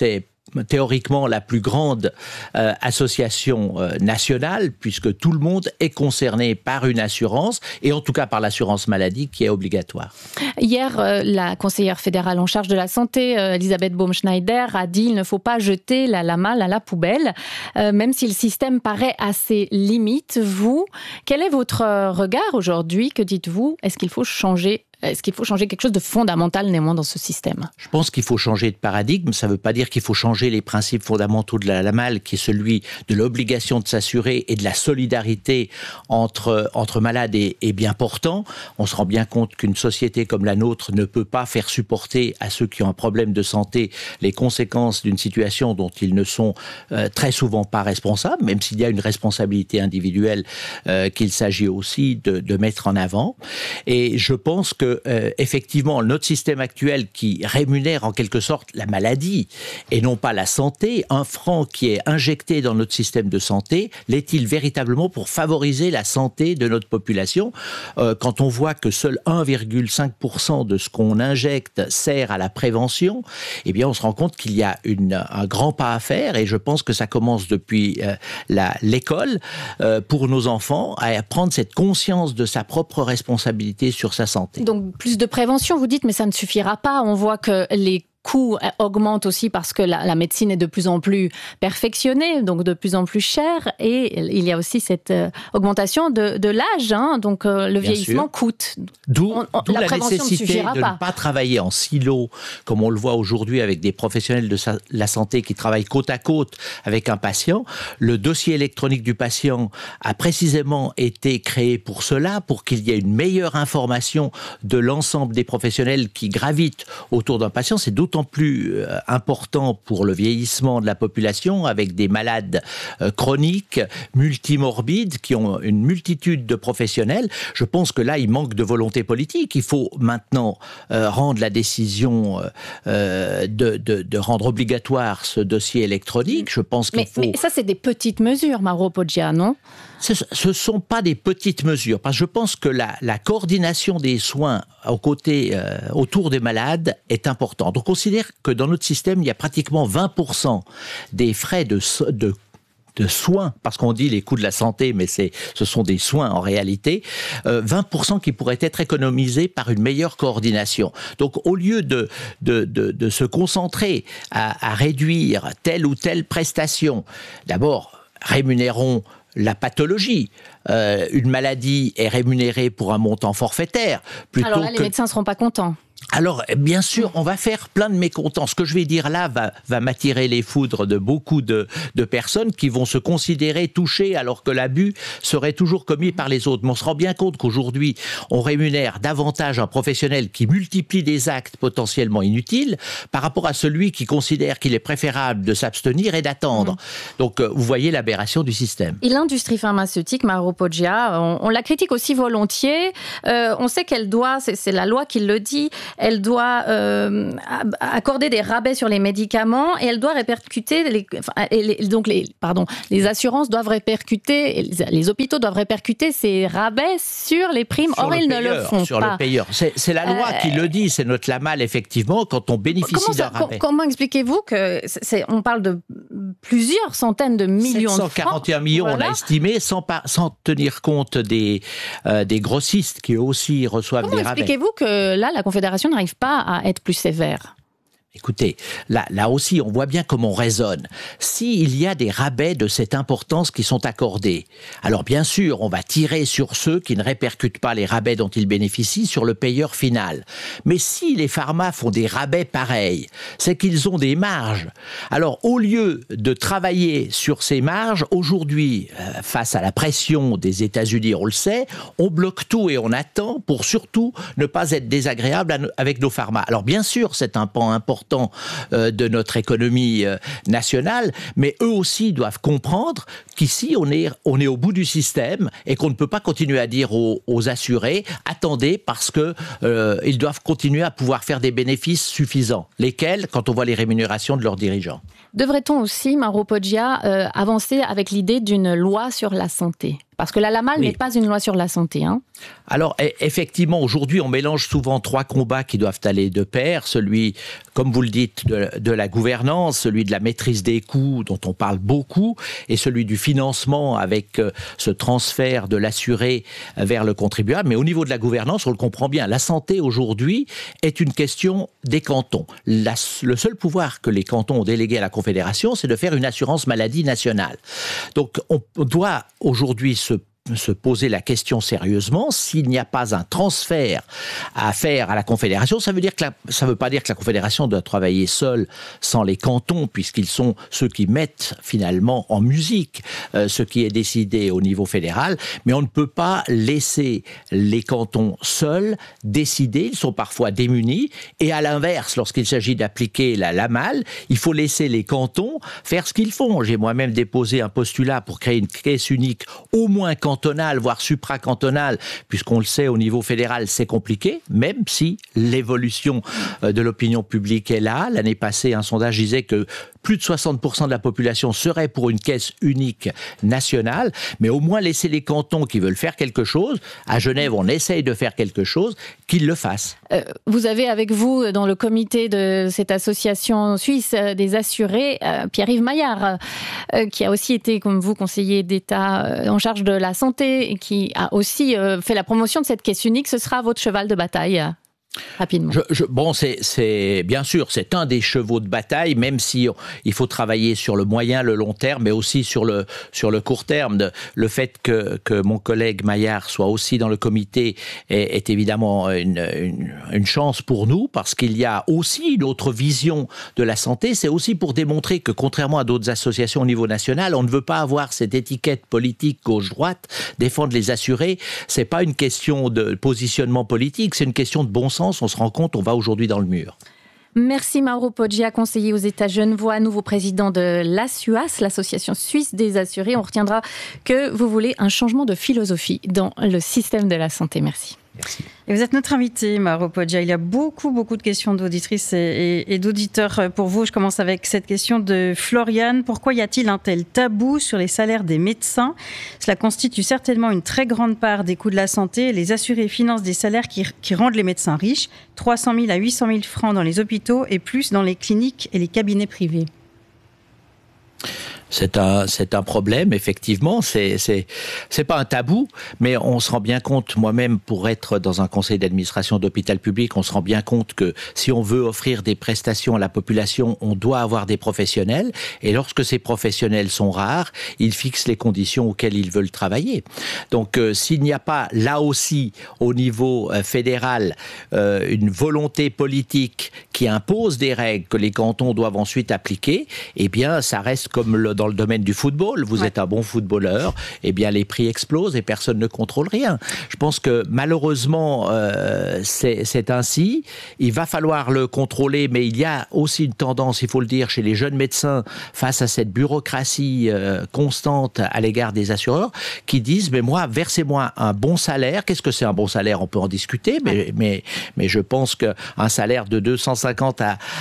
théoriquement la plus grande association nationale, puisque tout le monde est concerné par une assurance, et en tout cas par l'assurance maladie qui est obligatoire. Hier, la conseillère fédérale en charge de la santé, Elisabeth Baumschneider, a dit qu'il ne faut pas jeter la malle à la poubelle, même si le système paraît assez limite. Vous, quel est votre regard aujourd'hui? Que dites-vous? Est-ce qu'il faut changer quelque chose de fondamental néanmoins dans ce système? Je pense qu'il faut changer de paradigme. Ça ne veut pas dire qu'il faut changer les principes fondamentaux de la malle, qui est celui de l'obligation de s'assurer et de la solidarité entre malades et bien portants. On se rend bien compte qu'une société comme la nôtre ne peut pas faire supporter à ceux qui ont un problème de santé les conséquences d'une situation dont ils ne sont très souvent pas responsables, même s'il y a une responsabilité individuelle qu'il s'agit aussi de mettre en avant. Et je pense que effectivement, notre système actuel qui rémunère en quelque sorte la maladie et non pas la santé, un franc qui est injecté dans notre système de santé, l'est-il véritablement pour favoriser la santé de notre population? Quand on voit que seul 1,5% de ce qu'on injecte sert à la prévention, eh bien on se rend compte qu'il y a un grand pas à faire, et je pense que ça commence depuis l'école pour nos enfants à prendre cette conscience de sa propre responsabilité sur sa santé. Donc plus de prévention, vous dites, mais ça ne suffira pas. On voit que les coûts augmentent aussi parce que la médecine est de plus en plus perfectionnée, donc de plus en plus chère, et il y a aussi cette augmentation de l'âge, hein, donc le vieillissement coûte. D'où la nécessité de ne pas travailler en silo, comme on le voit aujourd'hui avec des professionnels de la santé qui travaillent côte à côte avec un patient. Le dossier électronique du patient a précisément été créé pour cela, pour qu'il y ait une meilleure information de l'ensemble des professionnels qui gravitent autour d'un patient. C'est d'autant plus important pour le vieillissement de la population, avec des malades chroniques, multimorbides, qui ont une multitude de professionnels. Je pense que là, il manque de volonté politique. Il faut maintenant rendre la décision de rendre obligatoire ce dossier électronique. Je pense qu'il faut... Mais ça, c'est des petites mesures, Mauro Poggia, non ? Ce ne sont pas des petites mesures, parce que je pense que la coordination des soins autour des malades est importante. On considère que dans notre système, il y a pratiquement 20% des frais de soins, parce qu'on dit les coûts de la santé, mais ce sont des soins en réalité, 20% qui pourraient être économisés par une meilleure coordination. Donc au lieu de se concentrer à réduire telle ou telle prestation, d'abord rémunérons la pathologie. Une maladie est rémunérée pour un montant forfaitaire. Alors là, les médecins ne seront pas contents. Alors, bien sûr, on va faire plein de mécontents. Ce que je vais dire là va m'attirer les foudres de beaucoup de personnes qui vont se considérer touchées alors que l'abus serait toujours commis par les autres. Mais on se rend bien compte qu'aujourd'hui, on rémunère davantage un professionnel qui multiplie des actes potentiellement inutiles par rapport à celui qui considère qu'il est préférable de s'abstenir et d'attendre. Donc, vous voyez l'aberration du système. Et l'industrie pharmaceutique, Mauro Poggia, on la critique aussi volontiers. On sait qu'elle doit, c'est la loi qui le dit, elle doit accorder des rabais sur les médicaments et elle doit répercuter, les assurances doivent répercuter, les hôpitaux doivent répercuter ces rabais sur les primes. Or, ils ne le font pas. Sur le payeur. C'est la loi qui le dit, c'est notre lamal, effectivement, quand on bénéficie d'un rabais. Comment expliquez-vous on parle de plusieurs centaines de millions de francs? 741 millions, voilà. On a estimé, sans tenir compte des grossistes qui eux aussi reçoivent des rabais. Comment expliquez-vous que là, la Confédération n'arrive pas à être plus sévère? Écoutez, là aussi, on voit bien comment on raisonne. S'il y a des rabais de cette importance qui sont accordés, alors bien sûr, on va tirer sur ceux qui ne répercutent pas les rabais dont ils bénéficient sur le payeur final. Mais si les pharmas font des rabais pareils, c'est qu'ils ont des marges. Alors, au lieu de travailler sur ces marges, aujourd'hui, face à la pression des États-Unis, on le sait, on bloque tout et on attend pour surtout ne pas être désagréable avec nos pharmas. Alors, bien sûr, c'est un pan important de notre économie nationale, mais eux aussi doivent comprendre qu'ici on est au bout du système et qu'on ne peut pas continuer à dire aux assurés attendez parce que ils doivent continuer à pouvoir faire des bénéfices suffisants. Lesquels, quand on voit les rémunérations de leurs dirigeants. Devrait-on aussi, Mauro Poggia, avancer avec l'idée d'une loi sur la santé? Parce que la LAMAL n'est pas une loi sur la santé. Alors, effectivement, aujourd'hui, on mélange souvent 3 combats qui doivent aller de pair. Celui, comme vous le dites, de la gouvernance, celui de la maîtrise des coûts, dont on parle beaucoup, et celui du financement avec ce transfert de l'assuré vers le contribuable. Mais au niveau de la gouvernance, on le comprend bien. La santé, aujourd'hui, est une question des cantons. Le seul pouvoir que les cantons ont délégué à la Confédération, c'est de faire une assurance maladie nationale. Donc, on doit aujourd'hui se poser la question sérieusement. S'il n'y a pas un transfert à faire à la Confédération, ça veut pas dire que la Confédération doit travailler seule sans les cantons, puisqu'ils sont ceux qui mettent finalement en musique ce qui est décidé au niveau fédéral, mais on ne peut pas laisser les cantons seuls décider. Ils sont parfois démunis, et à l'inverse, lorsqu'il s'agit d'appliquer la LAMAL, il faut laisser les cantons faire ce qu'ils font. J'ai moi-même déposé un postulat pour créer une caisse unique au moins cantonale, voire supracantonale, puisqu'on le sait, au niveau fédéral, c'est compliqué, même si l'évolution de l'opinion publique est là. L'année passée, un sondage disait que plus de 60% de la population serait pour une caisse unique nationale, mais au moins laisser les cantons qui veulent faire quelque chose. À Genève, on essaye de faire quelque chose, qu'ils le fassent. Vous avez avec vous, dans le comité de cette association suisse des assurés, Pierre-Yves Maillard, qui a aussi été, comme vous, conseiller d'État en charge de la santé, et qui a aussi fait la promotion de cette caisse unique. Ce sera votre cheval de bataille rapidement. Bon, c'est bien sûr, c'est un des chevaux de bataille, même si il faut travailler sur le moyen, le long terme, mais aussi sur le court terme. Le fait que mon collègue Maillard soit aussi dans le comité est évidemment une chance pour nous, parce qu'il y a aussi une autre vision de la santé. C'est aussi pour démontrer que, contrairement à d'autres associations au niveau national, on ne veut pas avoir cette étiquette politique gauche-droite. Défendre les assurés, c'est pas une question de positionnement politique, c'est une question de bon sens. On se rend compte, on va aujourd'hui dans le mur. Merci Mauro Poggia, conseiller aux États genevois, nouveau président de l'ASUAS, l'Association suisse des assurés. On retiendra que vous voulez un changement de philosophie dans le système de la santé. Merci. Merci. Et vous êtes notre invité, Mauro Poggia. Il y a beaucoup de questions d'auditrices et d'auditeurs pour vous. Je commence avec cette question de Floriane. Pourquoi y a-t-il un tel tabou sur les salaires des médecins ? Cela constitue certainement une très grande part des coûts de la santé. Les assurés financent des salaires qui rendent les médecins riches. 300 000 à 800 000 francs dans les hôpitaux et plus dans les cliniques et les cabinets privés. C'est un problème, effectivement. C'est pas un tabou, mais on se rend bien compte, moi-même, pour être dans un conseil d'administration d'hôpital public, on se rend bien compte que si on veut offrir des prestations à la population, on doit avoir des professionnels. Et lorsque ces professionnels sont rares, ils fixent les conditions auxquelles ils veulent travailler. Donc, s'il n'y a pas, là aussi, au niveau fédéral, une volonté politique qui impose des règles que les cantons doivent ensuite appliquer, eh bien, ça reste comme dans le domaine du football. Vous êtes un bon footballeur, eh bien, les prix explosent et personne ne contrôle rien. Je pense que, malheureusement, c'est ainsi. Il va falloir le contrôler, mais il y a aussi une tendance, il faut le dire, chez les jeunes médecins, face à cette bureaucratie constante à l'égard des assureurs, qui disent, mais moi, versez-moi un bon salaire. Qu'est-ce que c'est un bon salaire ? On peut en discuter, mais je pense qu'un salaire de 250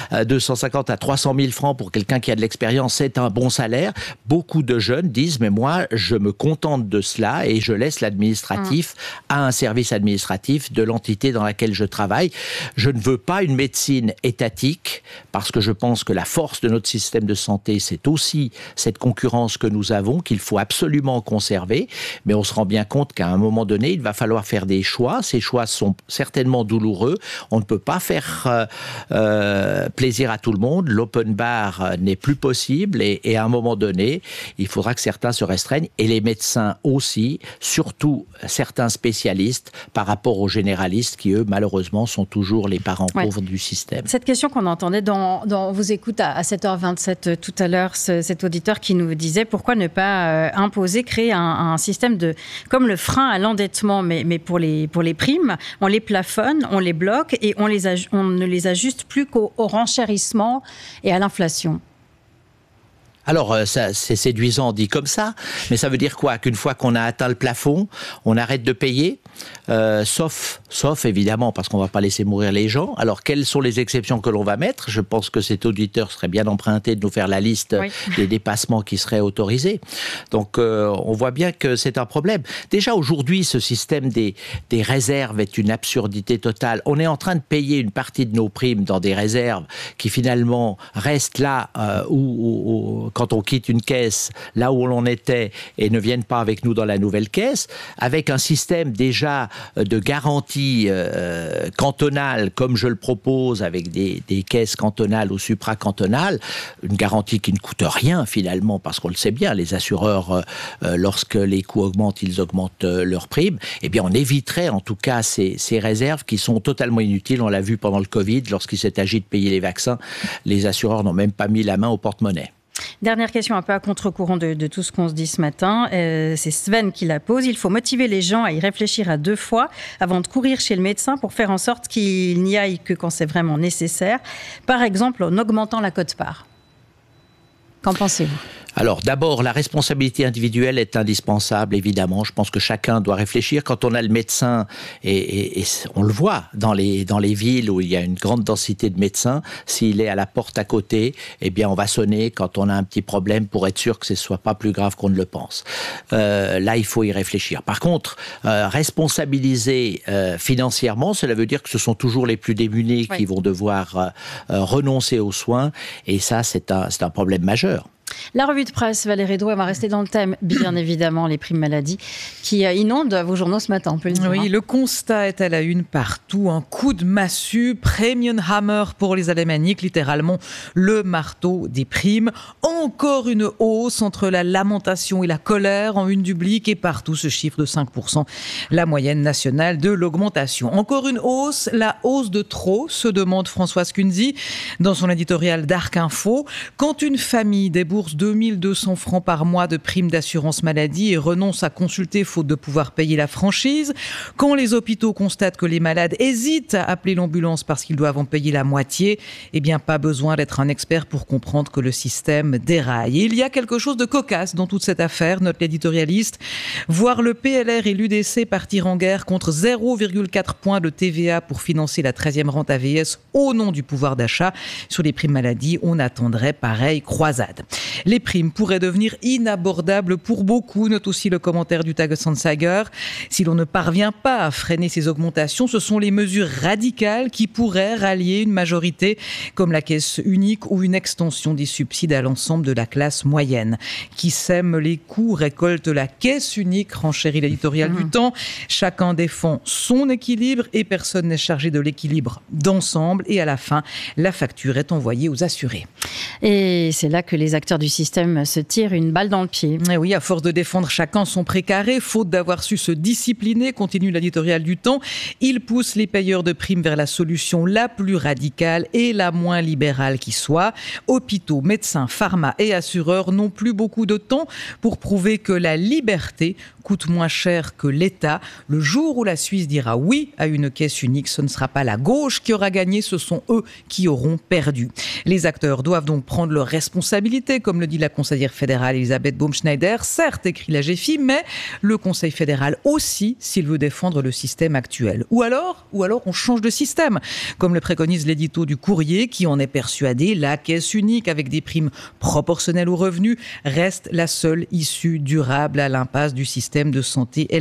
à 300 000 francs pour quelqu'un qui a de l'expérience, c'est un bon salaire. Beaucoup de jeunes disent, mais moi, je me contente de cela et je laisse l'administratif à un service administratif de l'entité dans laquelle je travaille. Je ne veux pas une médecine étatique, parce que je pense que la force de notre système de santé, c'est aussi cette concurrence que nous avons, qu'il faut absolument conserver. Mais on se rend bien compte qu'à un moment donné, il va falloir faire des choix. Ces choix sont certainement douloureux. On ne peut pas faire plaisir à tout le monde. L'open bar n'est plus possible et à un moment donné, il faudra que certains se restreignent et les médecins aussi, surtout certains spécialistes par rapport aux généralistes qui, eux, malheureusement, sont toujours les parents pauvres du système. Cette question qu'on entendait dans vos écoutes à 7h27 tout à l'heure, cet auditeur qui nous disait pourquoi ne pas créer un système comme le frein à l'endettement, mais pour les primes, on les plafonne, on les bloque et on ne les ajuste plus qu'au renchérissement et à l'inflation. Alors, ça, c'est séduisant dit comme ça, mais ça veut dire quoi ? Qu'une fois qu'on a atteint le plafond, on arrête de payer ? sauf évidemment, parce qu'on ne va pas laisser mourir les gens. Alors, quelles sont les exceptions que l'on va mettre ? Je pense que cet auditeur serait bien emprunté de nous faire la liste des dépassements qui seraient autorisés. Donc, on voit bien que c'est un problème. Déjà, aujourd'hui, ce système des réserves est une absurdité totale. On est en train de payer une partie de nos primes dans des réserves qui, finalement, restent là où quand on quitte une caisse, là où l'on était, et ne viennent pas avec nous dans la nouvelle caisse, avec un système déjà de garantie cantonale, comme je le propose, avec des caisses cantonales ou supracantonales, une garantie qui ne coûte rien finalement, parce qu'on le sait bien, les assureurs, lorsque les coûts augmentent, ils augmentent leurs primes, eh bien on éviterait en tout cas ces réserves qui sont totalement inutiles. On l'a vu pendant le Covid, lorsqu'il s'est agi de payer les vaccins, les assureurs n'ont même pas mis la main au porte-monnaie. Dernière question un peu à contre-courant de tout ce qu'on se dit ce matin. C'est Sven qui la pose. Il faut motiver les gens à y réfléchir à 2 fois avant de courir chez le médecin pour faire en sorte qu'ils n'y aillent que quand c'est vraiment nécessaire. Par exemple, en augmentant la quote-part. Qu'en pensez-vous ? Alors d'abord, la responsabilité individuelle est indispensable, évidemment. Je pense que chacun doit réfléchir. Quand on a le médecin, et on le voit dans les villes où il y a une grande densité de médecins, s'il est à la porte à côté, eh bien on va sonner quand on a un petit problème pour être sûr que ce ne soit pas plus grave qu'on ne le pense. Là, il faut y réfléchir. Par contre, responsabiliser financièrement, cela veut dire que ce sont toujours les plus démunis qui vont devoir renoncer aux soins, et ça, c'est un problème majeur. La revue de presse, Valérie Drouet, va rester dans le thème, bien évidemment, les primes maladie qui inondent vos journaux ce matin, on peut le dire. Oui, le constat est à la une partout. Un coup de massue, Premium Hammer pour les alémaniques, littéralement le marteau des primes. Encore une hausse entre la lamentation et la colère en une du Blick, et partout ce chiffre de 5%, la moyenne nationale de l'augmentation. Encore une hausse, la hausse de trop, se demande Françoise Kunzi dans son éditorial d'Arc Info. Quand une famille débourse 2200 francs par mois de primes d'assurance maladie et renonce à consulter faute de pouvoir payer la franchise, quand les hôpitaux constatent que les malades hésitent à appeler l'ambulance parce qu'ils doivent en payer la moitié, eh bien pas besoin d'être un expert pour comprendre que le système déraille. Et il y a quelque chose de cocasse dans toute cette affaire, note l'éditorialiste. Voir le PLR et l'UDC partir en guerre contre 0,4 points de TVA pour financer la 13e rente AVS au nom du pouvoir d'achat sur les primes maladie, on attendrait pareille croisade. Les primes pourraient devenir inabordables pour beaucoup, note aussi le commentaire du Tagesanzeiger. Si l'on ne parvient pas à freiner ces augmentations, ce sont les mesures radicales qui pourraient rallier une majorité, comme la caisse unique ou une extension des subsides à l'ensemble de la classe moyenne. Qui sème les coûts récolte la caisse unique, renchérit l'éditorial du Temps. Chacun défend son équilibre et personne n'est chargé de l'équilibre d'ensemble. Et à la fin, la facture est envoyée aux assurés. Et c'est là que les acteurs du système se tirent une balle dans le pied. Et oui, à force de défendre chacun son précaré, faute d'avoir su se discipliner, continue l'éditorial du Temps, ils poussent les payeurs de primes vers la solution la plus radicale et la moins libérale qui soit. Hôpitaux, médecins, pharma et assureurs n'ont plus beaucoup de temps pour prouver que la liberté coûte moins cher que l'État. Le jour où la Suisse dira oui à une caisse unique, ce ne sera pas la gauche qui aura gagné, ce sont eux qui auront perdu. Les acteurs doivent donc prendre leurs responsabilités, comme le dit la conseillère fédérale Elisabeth Baumschneider. Certes, écrit la GFI, mais le Conseil fédéral aussi, s'il veut défendre le système actuel. Ou alors on change de système, comme le préconise l'édito du Courrier, qui en est persuadé, la caisse unique avec des primes proportionnelles aux revenus reste la seule issue durable à l'impasse du système de santé